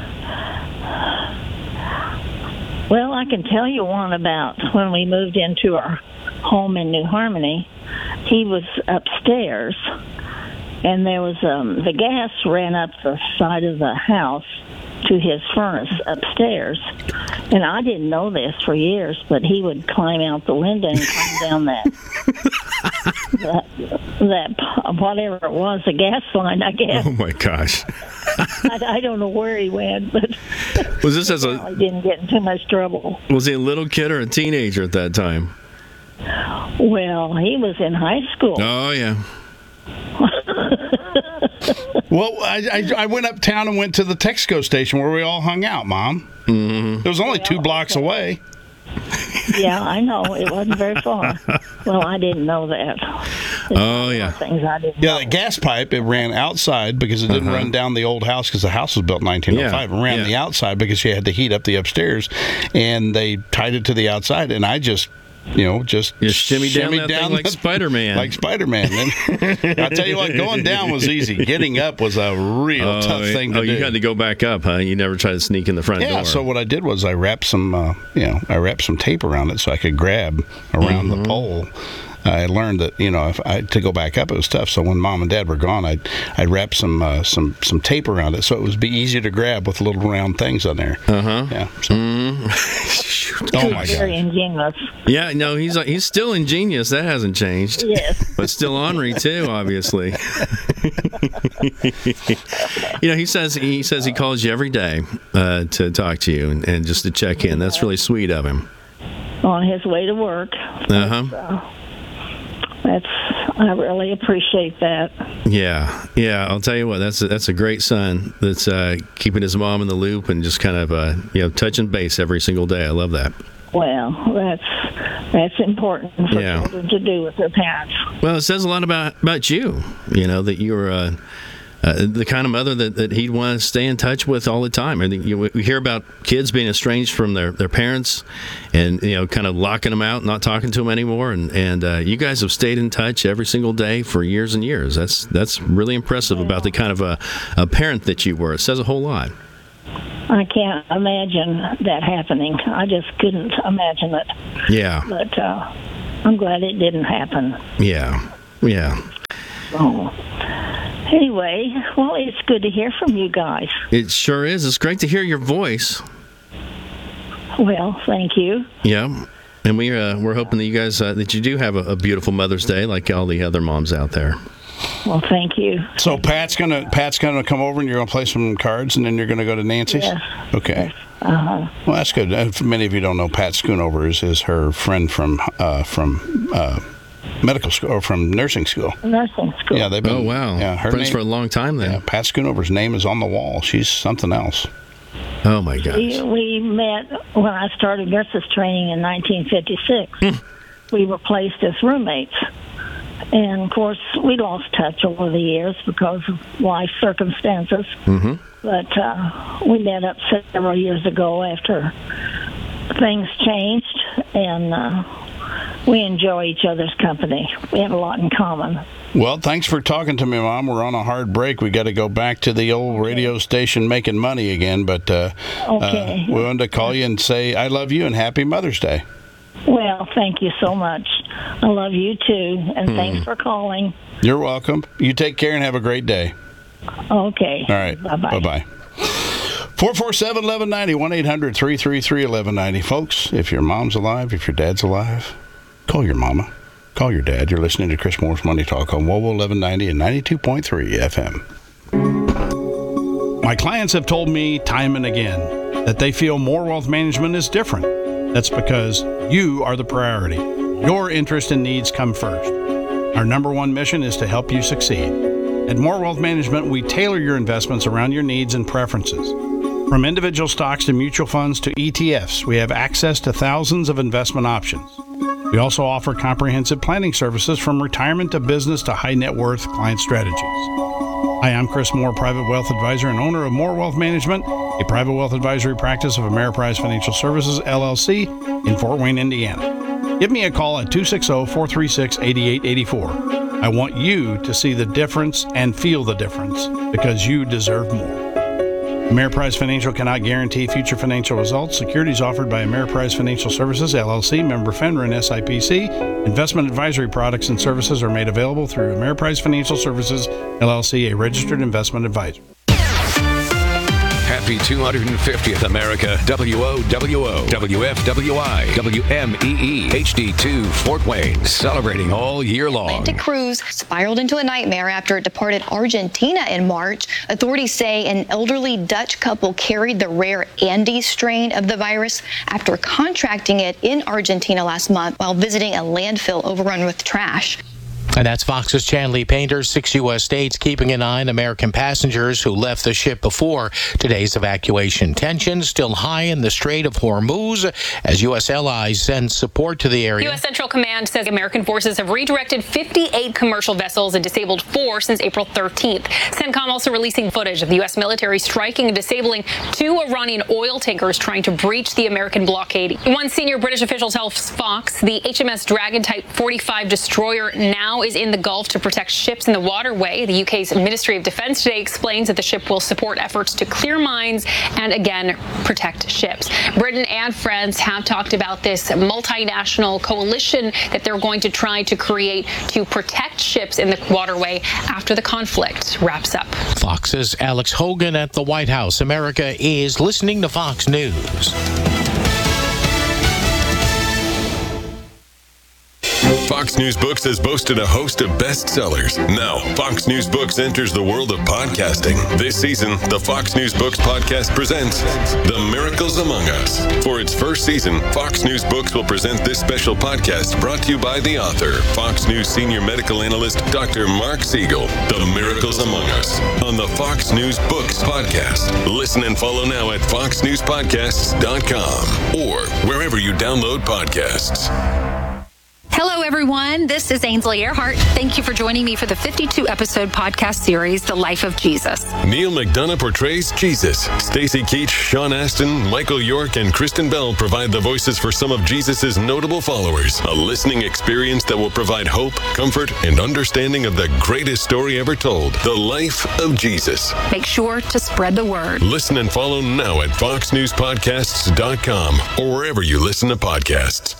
S6: well, I can tell you one about when we moved into our home in New Harmony. He was upstairs, and there was um, the gas ran up the side of the house to his furnace upstairs. And I didn't know this for years, but he would climb out the window and climb down that, that, that whatever it was, the gas line, I guess.
S2: Oh my gosh.
S6: I, I don't know where he went, but
S2: Was this as a
S6: I didn't get in too much trouble.
S2: was he a little kid or a teenager at that time?
S6: Well, he was in high school.
S2: Oh yeah.
S4: Well, I, I I went uptown and went to the Texaco station where we all hung out, Mom.
S2: Mm-hmm.
S4: It was only two blocks away.
S6: Yeah, I know. It wasn't very far. Well, I didn't know that.
S2: Oh yeah.
S6: Things I didn't
S4: Yeah,
S6: know.
S4: that gas pipe, it ran outside because it didn't
S2: Uh-huh.
S4: run down the old house because the house was built in nineteen oh five.
S2: Yeah,
S4: It ran
S2: yeah.
S4: the outside because she had to heat up the upstairs, and they tied it to the outside. And I just you know, just,
S2: just shimmy down
S4: shimmy
S2: that
S4: down
S2: thing like
S4: the-
S2: Spider-Man.
S4: Like Spider-Man. And I'll tell you what, going down was easy. Getting up was a real
S2: oh,
S4: tough thing to
S2: oh,
S4: do.
S2: you had to go back up, huh? You never tried to sneak in the front
S4: yeah,
S2: door.
S4: so what I did was I wrapped some, uh, you know, I wrapped some tape around it so I could grab around
S2: Mm-hmm.
S4: the pole. I learned that, you know, if I to go back up, it was tough. So when Mom and Dad were gone, I'd I'd wrap some uh, some some tape around it so it would be easier to grab with little round things on there.
S2: Uh huh.
S4: Yeah. So.
S2: Mm.
S4: Oh my
S6: Very
S4: God.
S6: ingenious.
S2: Yeah, no, he's he's still ingenious. That hasn't changed.
S6: Yes.
S2: But still ornery too, obviously. You know, he says he says he calls you every day uh, to talk to you and, and just to check in. That's really sweet of him.
S6: On his way to work.
S2: Uh huh.
S6: Uh, that's I really appreciate that.
S2: Yeah, yeah. I'll tell you what. That's a, that's a great son. That's uh, keeping his mom in the loop and just kind of uh, you know touching base every single day. I love that.
S6: Well, that's that's important for
S2: Yeah.
S6: children to do with their parents.
S2: Well, it says a lot about about you. You know that you're uh, uh, the kind of mother that, that he'd want to stay in touch with all the time. I think you, we hear about kids being estranged from their, their parents, and you know, kind of locking them out, not talking to them anymore. And and uh, you guys have stayed in touch every single day for years and years. That's that's really impressive about the kind of a, a parent that you were. It says a whole lot.
S6: I can't imagine that happening. I just couldn't imagine it.
S2: Yeah.
S6: But uh, I'm glad it didn't happen.
S2: Yeah. Yeah.
S6: So, anyway, well, it's good to hear from you guys.
S2: It sure is. It's great to hear your voice.
S6: Well, thank you.
S2: Yeah. And we uh, we're hoping that you guys uh, that you do have a, a beautiful Mother's Day like all the other moms out there.
S6: Well, thank you.
S4: So Pat's gonna Pat's gonna come over and you're gonna play some cards and then you're gonna go to Nancy's.
S6: Yes.
S4: Okay.
S6: Uh-huh.
S4: Well, that's good. Uh, for many of you don't know, Pat Schoonover is, is her friend from uh, from uh, medical school or from nursing school.
S6: Nursing school.
S4: Yeah, they've been.
S2: Oh wow.
S4: Yeah, her
S2: Friends
S4: name,
S2: for a long time then.
S4: Yeah, Pat Schoonover's name is on the wall. She's something else.
S2: Oh my gosh.
S6: We, we met when I started nurses training in nineteen fifty-six. We were placed as roommates. And, of course, we lost touch over the years because of life circumstances.
S2: Mm-hmm.
S6: But uh, we met up several years ago after things changed, and uh, we enjoy each other's company. We have a lot in common.
S4: Well, thanks for talking to me, Mom. We're on a hard break. We got to go back to the old radio station making money again. But uh,
S6: Okay.
S4: uh, we wanted to call you and say I love you and Happy Mother's Day.
S6: Well, thank you so much. I love you, too, and
S4: Hmm.
S6: thanks for calling.
S4: You're welcome. You take care and have a great day.
S6: Okay.
S4: All right.
S6: Bye-bye.
S4: Bye-bye. four four seven, one one nine zero, one eight hundred, three three three, one one nine zero. Folks, if your mom's alive, if your dad's alive, call your mama. Call your dad. You're listening to Chris Moore's Money Talk on W O W O eleven ninety and ninety-two point three F M. My clients have told me time and again that they feel More Wealth Management is different. That's because you are the priority. Your interest and needs come first. Our number one mission is to help you succeed. At More Wealth Management, we tailor your investments around your needs and preferences. From individual stocks to mutual funds to E T Fs, we have access to thousands of investment options. We also offer comprehensive planning services from retirement to business to high net worth client strategies. Hi, I'm Chris Moore, Private Wealth Advisor and owner of More Wealth Management, a private wealth advisory practice of Ameriprise Financial Services, L L C, in Fort Wayne, Indiana. Give me a call at two six zero, four three six, eight eight eight four. I want you to see the difference and feel the difference because you deserve more. Ameriprise Financial cannot guarantee future financial results. Securities offered by Ameriprise Financial Services, L L C, member FINRA and S I P C. Investment advisory products and services are made available through Ameriprise Financial Services, L L C, a registered investment advisor.
S8: Happy two hundred fiftieth America. W O W O, W F W I, W M E E, H D two, Fort Wayne. Celebrating all year long.
S5: Atlantic cruise spiraled into a nightmare after it departed Argentina in March. Authorities say an elderly Dutch couple carried the rare Andes strain of the virus after contracting it in Argentina last month while visiting a landfill overrun with trash.
S7: And that's Fox's Chanley Painter. Six U S states keeping an eye on American passengers who left the ship before today's evacuation. Tensions still high in the Strait of Hormuz as U S allies send support to the area.
S9: U S Central Command says American forces have redirected fifty-eight commercial vessels and disabled four since April thirteenth. CENTCOM also releasing footage of the U S military striking and disabling two Iranian oil tankers trying to breach the American blockade. One senior British official tells Fox the H M S Dragon Type forty-five destroyer now is in the Gulf to protect ships in the waterway. The U K's Ministry of Defense today explains that the ship will support efforts to clear mines and, again, protect ships. Britain and France have talked about this multinational coalition that they're going to try to create to protect ships in the waterway after the conflict wraps up.
S7: Fox's Alex Hogan at the White House. America is listening to Fox News.
S11: Fox News Books has boasted a host of bestsellers. Now, Fox News Books enters the world of podcasting. This season, the Fox News Books podcast presents The Miracles Among Us. For its first season, Fox News Books will present this special podcast brought to you by the author, Fox News senior medical analyst, Doctor Mark Siegel. The Miracles Among Us on the Fox News Books podcast. Listen and follow now at fox news podcasts dot com or wherever you download podcasts.
S12: Hello, everyone. This is Ainsley Earhart. Thank you for joining me for the fifty-two episode podcast series, The Life of Jesus.
S11: Neil McDonough portrays Jesus. Stacy Keach, Sean Astin, Michael York, and Kristen Bell provide the voices for some of Jesus' notable followers. A listening experience that will provide hope, comfort, and understanding of the greatest story ever told, The Life of Jesus.
S12: Make sure to spread the word.
S11: Listen and follow now at fox news podcasts dot com or wherever you listen to podcasts.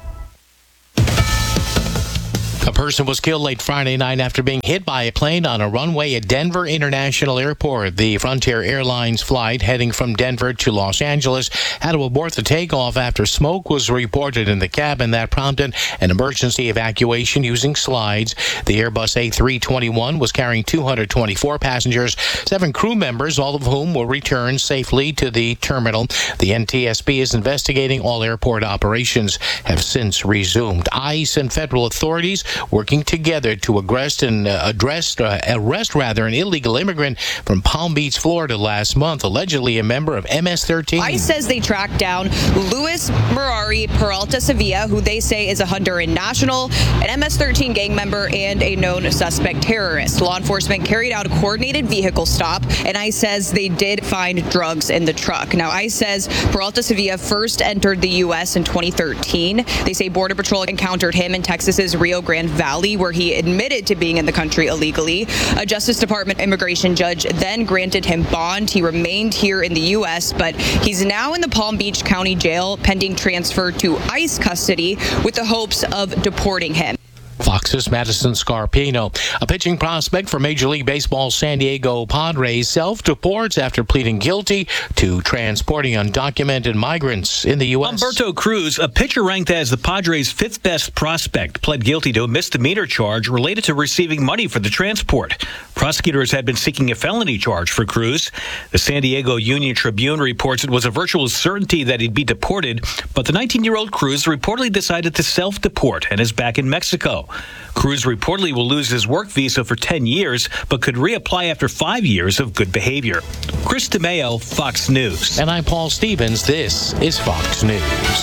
S7: A person was killed late Friday night after being hit by a plane on a runway at Denver International Airport. The Frontier Airlines flight heading from Denver to Los Angeles had to abort the takeoff after smoke was reported in the cabin. That prompted an emergency evacuation using slides. The Airbus A three twenty-one was carrying two hundred twenty-four passengers, seven crew members, all of whom were returned safely to the terminal. The N T S B is investigating. All airport operations have since resumed. ICE and federal authorities working together to arrest and uh, address, uh, arrest rather an illegal immigrant from Palm Beach, Florida last month, allegedly a member of M S thirteen.
S13: ICE says they tracked down Luis Mirari Peralta Sevilla, who they say is a Honduran national, an M S thirteen gang member, and a known suspect terrorist. Law enforcement carried out a coordinated vehicle stop, and ICE says they did find drugs in the truck. Now, ICE says Peralta Sevilla first entered the U S in twenty thirteen. They say Border Patrol encountered him in Texas's Rio Grande Valley, where he admitted to being in the country illegally. A Justice Department immigration judge then granted him bond. He remained here in the U S, but he's now in the Palm Beach County Jail pending transfer to ICE custody with the hopes of deporting him.
S7: Fox's Madison Scarpino, a pitching prospect for Major League Baseball's San Diego Padres, self-deports after pleading guilty to transporting undocumented migrants in the U S.
S14: Humberto Cruz, a pitcher ranked as the Padres' fifth best prospect, pled guilty to a misdemeanor charge related to receiving money for the transport. Prosecutors had been seeking a felony charge for Cruz. The San Diego Union Tribune reports it was a virtual certainty that he'd be deported, but the nineteen-year-old Cruz reportedly decided to self-deport and is back in Mexico. Cruz reportedly will lose his work visa for ten years, but could reapply after five years of good behavior. Chris DeMeo, Fox News.
S7: And I'm Paul Stevens. This is Fox News.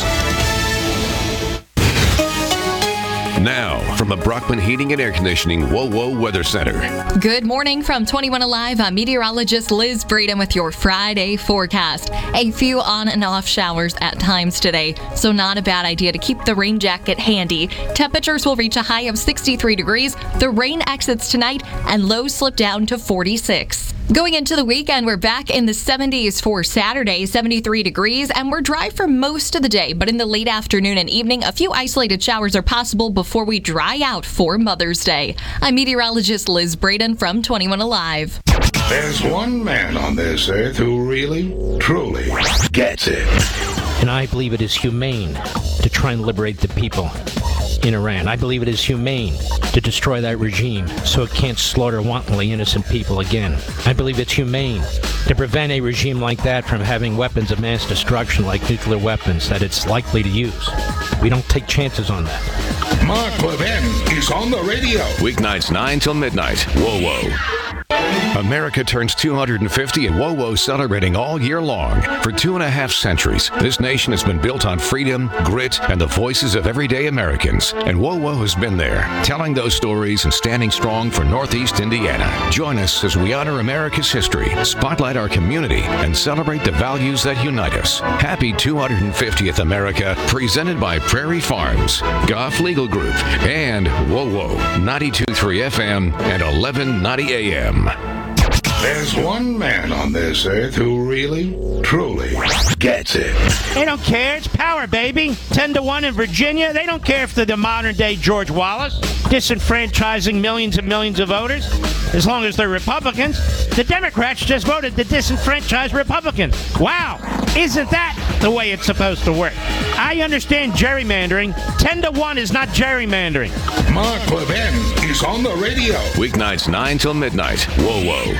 S8: Now, from the Brockman Heating and Air Conditioning WoWo Weather Center.
S24: Good morning from twenty-one Alive. I'm meteorologist Liz Breeden with your Friday forecast. A few on and off showers at times today, so not a bad idea to keep the rain jacket handy. Temperatures will reach a high of sixty-three degrees. The rain exits tonight and lows slip down to forty-six. Going into the weekend, we're back in the seventies for Saturday, seventy-three degrees, and we're dry for most of the day. But in the late afternoon and evening, a few isolated showers are possible before we dry out for Mother's Day. I'm meteorologist Liz Breeden from twenty-one Alive.
S15: There's one man on this earth who really, truly gets it.
S17: And I believe it is humane to try and liberate the people. in Iran. I believe it is humane to destroy that regime so it can't slaughter wantonly innocent people again. I believe it's humane to prevent a regime like that from having weapons of mass destruction like nuclear weapons that it's likely to use. We don't take chances on that.
S15: Mark Levin is on the radio.
S8: Weeknights nine till midnight. Whoa, whoa. America turns two hundred fifty and W O W celebrating all year long. For two and a half centuries, this nation has been built on freedom, grit, and the voices of everyday Americans. And W O W has been there, telling those stories and standing strong for Northeast Indiana. Join us as we honor America's history, spotlight our community, and celebrate the values that unite us. Happy two hundred fiftieth America, presented by Prairie Farms, Goff Legal Group, and W O W ninety-two point three F M and eleven ninety A M.
S15: There's one man on this earth who really, truly gets it.
S3: They don't care. It's power, baby. Ten to one in Virginia. They don't care if they're the modern-day George Wallace, disenfranchising millions and millions of voters, as long as they're Republicans. The Democrats just voted to disenfranchise Republicans. Wow. Isn't that the way it's supposed to work? I understand gerrymandering. Ten to one is not gerrymandering.
S15: Mark Levin is on the radio.
S8: Weeknights nine till midnight. Whoa, whoa.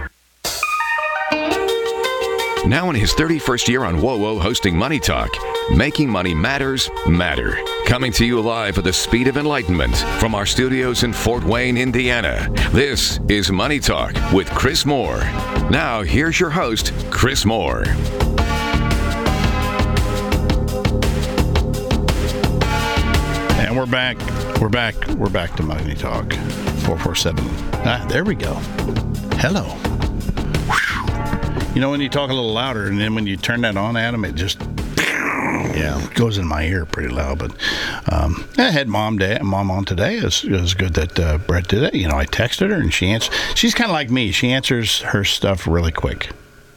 S8: Now in his thirty-first year on W O W hosting Money Talk, making money matters matter. Coming to you live at the speed of enlightenment from our studios in Fort Wayne, Indiana. This is Money Talk with Chris Moore. Now here's your host, Chris Moore.
S4: And we're back. We're back. We're back to Money Talk. four four seven. Ah, there we go. Hello. You know, when you talk a little louder, and then when you turn that on, Adam, it just, yeah, goes in my ear pretty loud. But um, I had mom day, mom on today. It was, it was good that uh, Brett did it. You know, I texted her, and she answered. She's kind of like me. She answers her stuff really quick.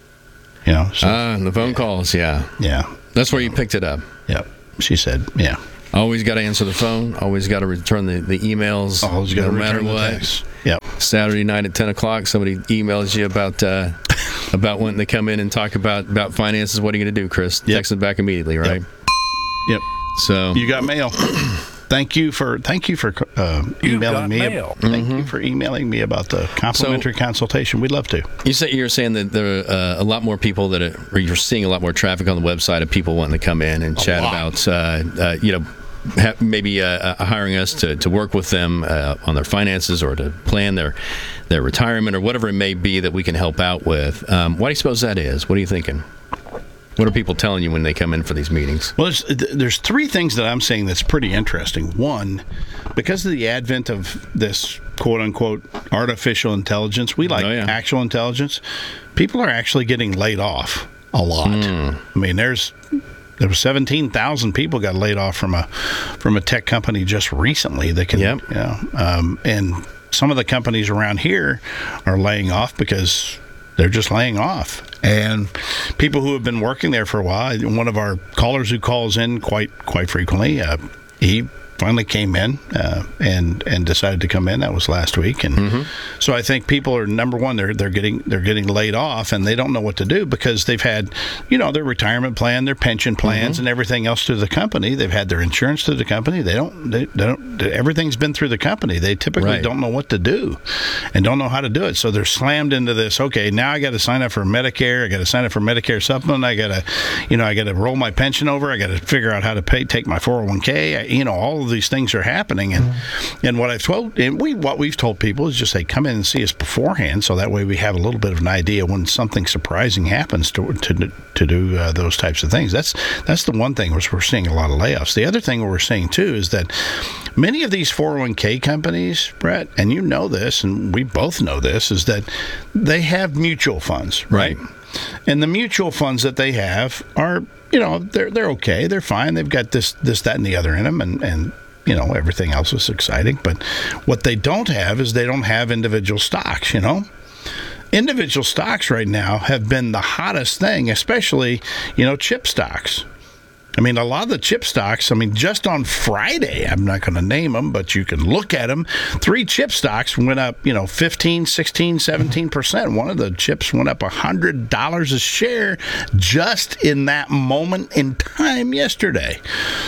S4: You know? So,
S2: uh, the phone calls, yeah.
S4: Yeah.
S2: That's where you picked it up.
S4: Yep. She said, yeah.
S2: Always got to answer the phone. Always got to return the, the emails.
S4: Always got to
S2: no
S4: return
S2: matter
S4: the
S2: what.
S4: text. Yep.
S2: Saturday night at ten o'clock, somebody emails you about uh, about when they come in and talk about, about finances. What are you going to do, Chris?
S4: Yep.
S2: Text them back immediately, right?
S4: Yep. Yep.
S2: So
S4: you got mail. Thank you for thank you for uh, emailing me.
S3: mail.
S4: Thank
S2: Mm-hmm.
S4: you for emailing me about the complimentary
S2: So-
S4: consultation. We'd love to.
S2: you say you're saying that there are uh, a lot more people that are, or you're seeing a lot more traffic on the website of people wanting to come in and chat
S3: lot.
S2: about, uh, uh, you know, ha- maybe uh, uh, hiring us to, to work with them uh, on their finances or to plan their their retirement or whatever it may be that we can help out with. Um, why do you suppose that is? What are you thinking? What are people telling you when they come in for these meetings?
S4: Well, there's, there's three things that I'm saying that's pretty interesting. One, because of the advent of this quote-unquote artificial intelligence, we like
S2: Oh, yeah.
S4: actual intelligence, people are actually getting laid off a lot.
S2: Mm.
S4: I mean, there's there were seventeen thousand people got laid off from a from a tech company just recently. They can,
S2: Yep.
S4: you know, um, and some of the companies around here are laying off because they're just laying off. And people who have been working there for a while, one of our callers who calls in quite quite frequently, uh, he finally came in uh, and and decided to come in. That was last week, and
S2: Mm-hmm.
S4: so I think people are number one. They're they're getting they're getting laid off, and they don't know what to do because they've had, you know, their retirement plan, their pension plans,
S2: Mm-hmm.
S4: and everything else through the company. They've had their insurance through the company. They don't they, they don't everything's been through the company. They typically
S2: Right.
S4: don't know what to do, and don't know how to do it. So they're slammed into this. Okay, now I got to sign up for Medicare. I got to sign up for Medicare supplement. I got to, you know, I got to roll my pension over. I got to figure out how to pay take my four oh one k. I, you know, all of these things are happening. And and what I've told and we what we've told people is just say come in and see us beforehand, so that way we have a little bit of an idea when something surprising happens to to to do uh, those types of things. That's that's the one thing which we're seeing a lot of layoffs. The other thing we're seeing too is that many of these four oh one k companies, Brett, and you know this, and we both know this, is that they have mutual funds, right? And the mutual funds that they have are, you know, they're they're okay, they're fine. They've got this this that and the other in them, and and you know, everything else is exciting. But what they don't have is they don't have individual stocks, you know. Individual stocks right now have been the hottest thing, especially, you know, chip stocks. I mean, a lot of the chip stocks, I mean, just on Friday, I'm not going to name them, but you can look at them. Three chip stocks went up, you know, fifteen, sixteen, seventeen percent. One of the chips went up one hundred dollars a share just in that moment in time yesterday.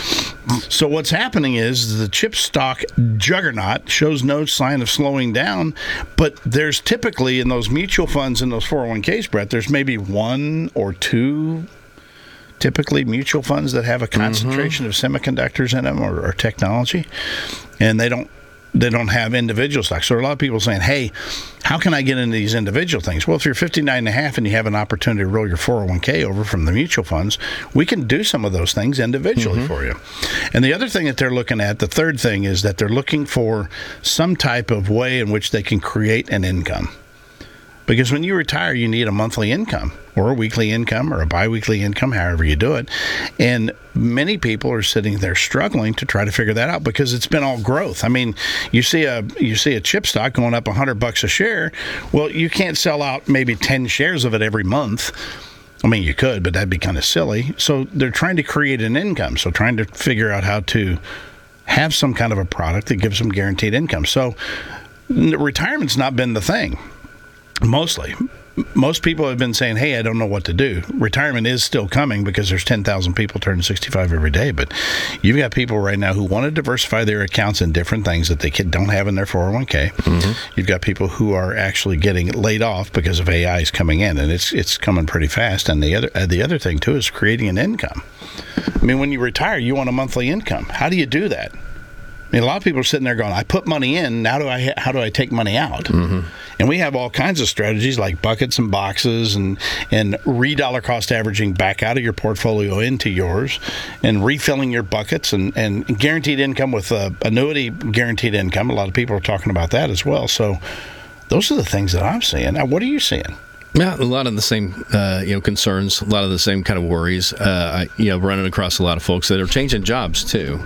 S4: So what's happening is the chip stock juggernaut shows no sign of slowing down, but there's typically in those mutual funds and those four oh one k's, Brett, there's maybe one or two typically mutual funds that have a concentration mm-hmm. of semiconductors in them or, or technology, and they don't they don't have individual stocks. So a lot of people saying, hey, how can I get into these individual things? Well, if you're fifty-nine and a half and you have an opportunity to roll your four oh one k over from the mutual funds, we can do some of those things individually mm-hmm. for you. And the other thing that they're looking at, the third thing, is that they're looking for some type of way in which they can create an income. Because when you retire, you need a monthly income or a weekly income or a biweekly income, however you do it. And many people are sitting there struggling to try to figure that out because it's been all growth. I mean, you see a you see a chip stock going up one hundred bucks a share. Well, you can't sell out maybe ten shares of it every month. I mean, you could, but that'd be kind of silly. So they're trying to create an income. So trying to figure out how to have some kind of a product that gives them guaranteed income. So retirement's not been the thing. Mostly. Most people have been saying, hey, I don't know what to do. Retirement is still coming because there's ten thousand people turning sixty-five every day. But you've got people right now who want to diversify their accounts in different things that they don't have in their four oh one k. Mm-hmm. You've got people who are actually getting laid off because of A Is coming in, and it's it's coming pretty fast. And the other uh, the other thing, too, is creating an income. I mean, when you retire, you want a monthly income. How do you do that? I mean, a lot of people are sitting there going, I put money in, now do I? How do I take money out? Mm-hmm. And we have all kinds of strategies like buckets and boxes and, and re-dollar cost averaging back out of your portfolio into yours and refilling your buckets and, and guaranteed income with uh, annuity guaranteed income. A lot of people are talking about that as well. So those are the things that I'm seeing. Now, what are you seeing?
S2: Yeah, a lot of the same, uh, you know, concerns, a lot of the same kind of worries. Uh, I, you know, running across a lot of folks that are changing jobs, too.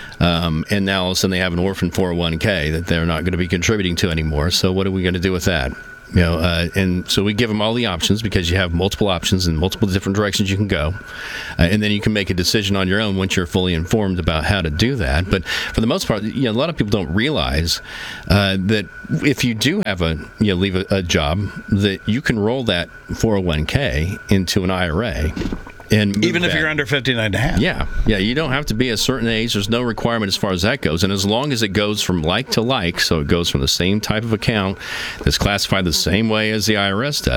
S2: Um, and now all of a sudden they have an orphan four oh one k that they're not going to be contributing to anymore. So what are we going to do with that? You know, uh, and so we give them all the options because you have multiple options and multiple different directions you can go. Uh, and then you can make a decision on your own once you're fully informed about how to do that. But for the most part, you know, a lot of people don't realize uh, that if you do have a, you know, leave a, a job, that you can roll that four oh one k into an I R A. And
S4: even if
S2: that.
S4: you're under fifty-nine and a half.
S2: Yeah. Yeah. You don't have to be a certain age. There's no requirement as far as that goes. And as long as it goes from like to like, so it goes from the same type of account that's classified the same way as the I R S does.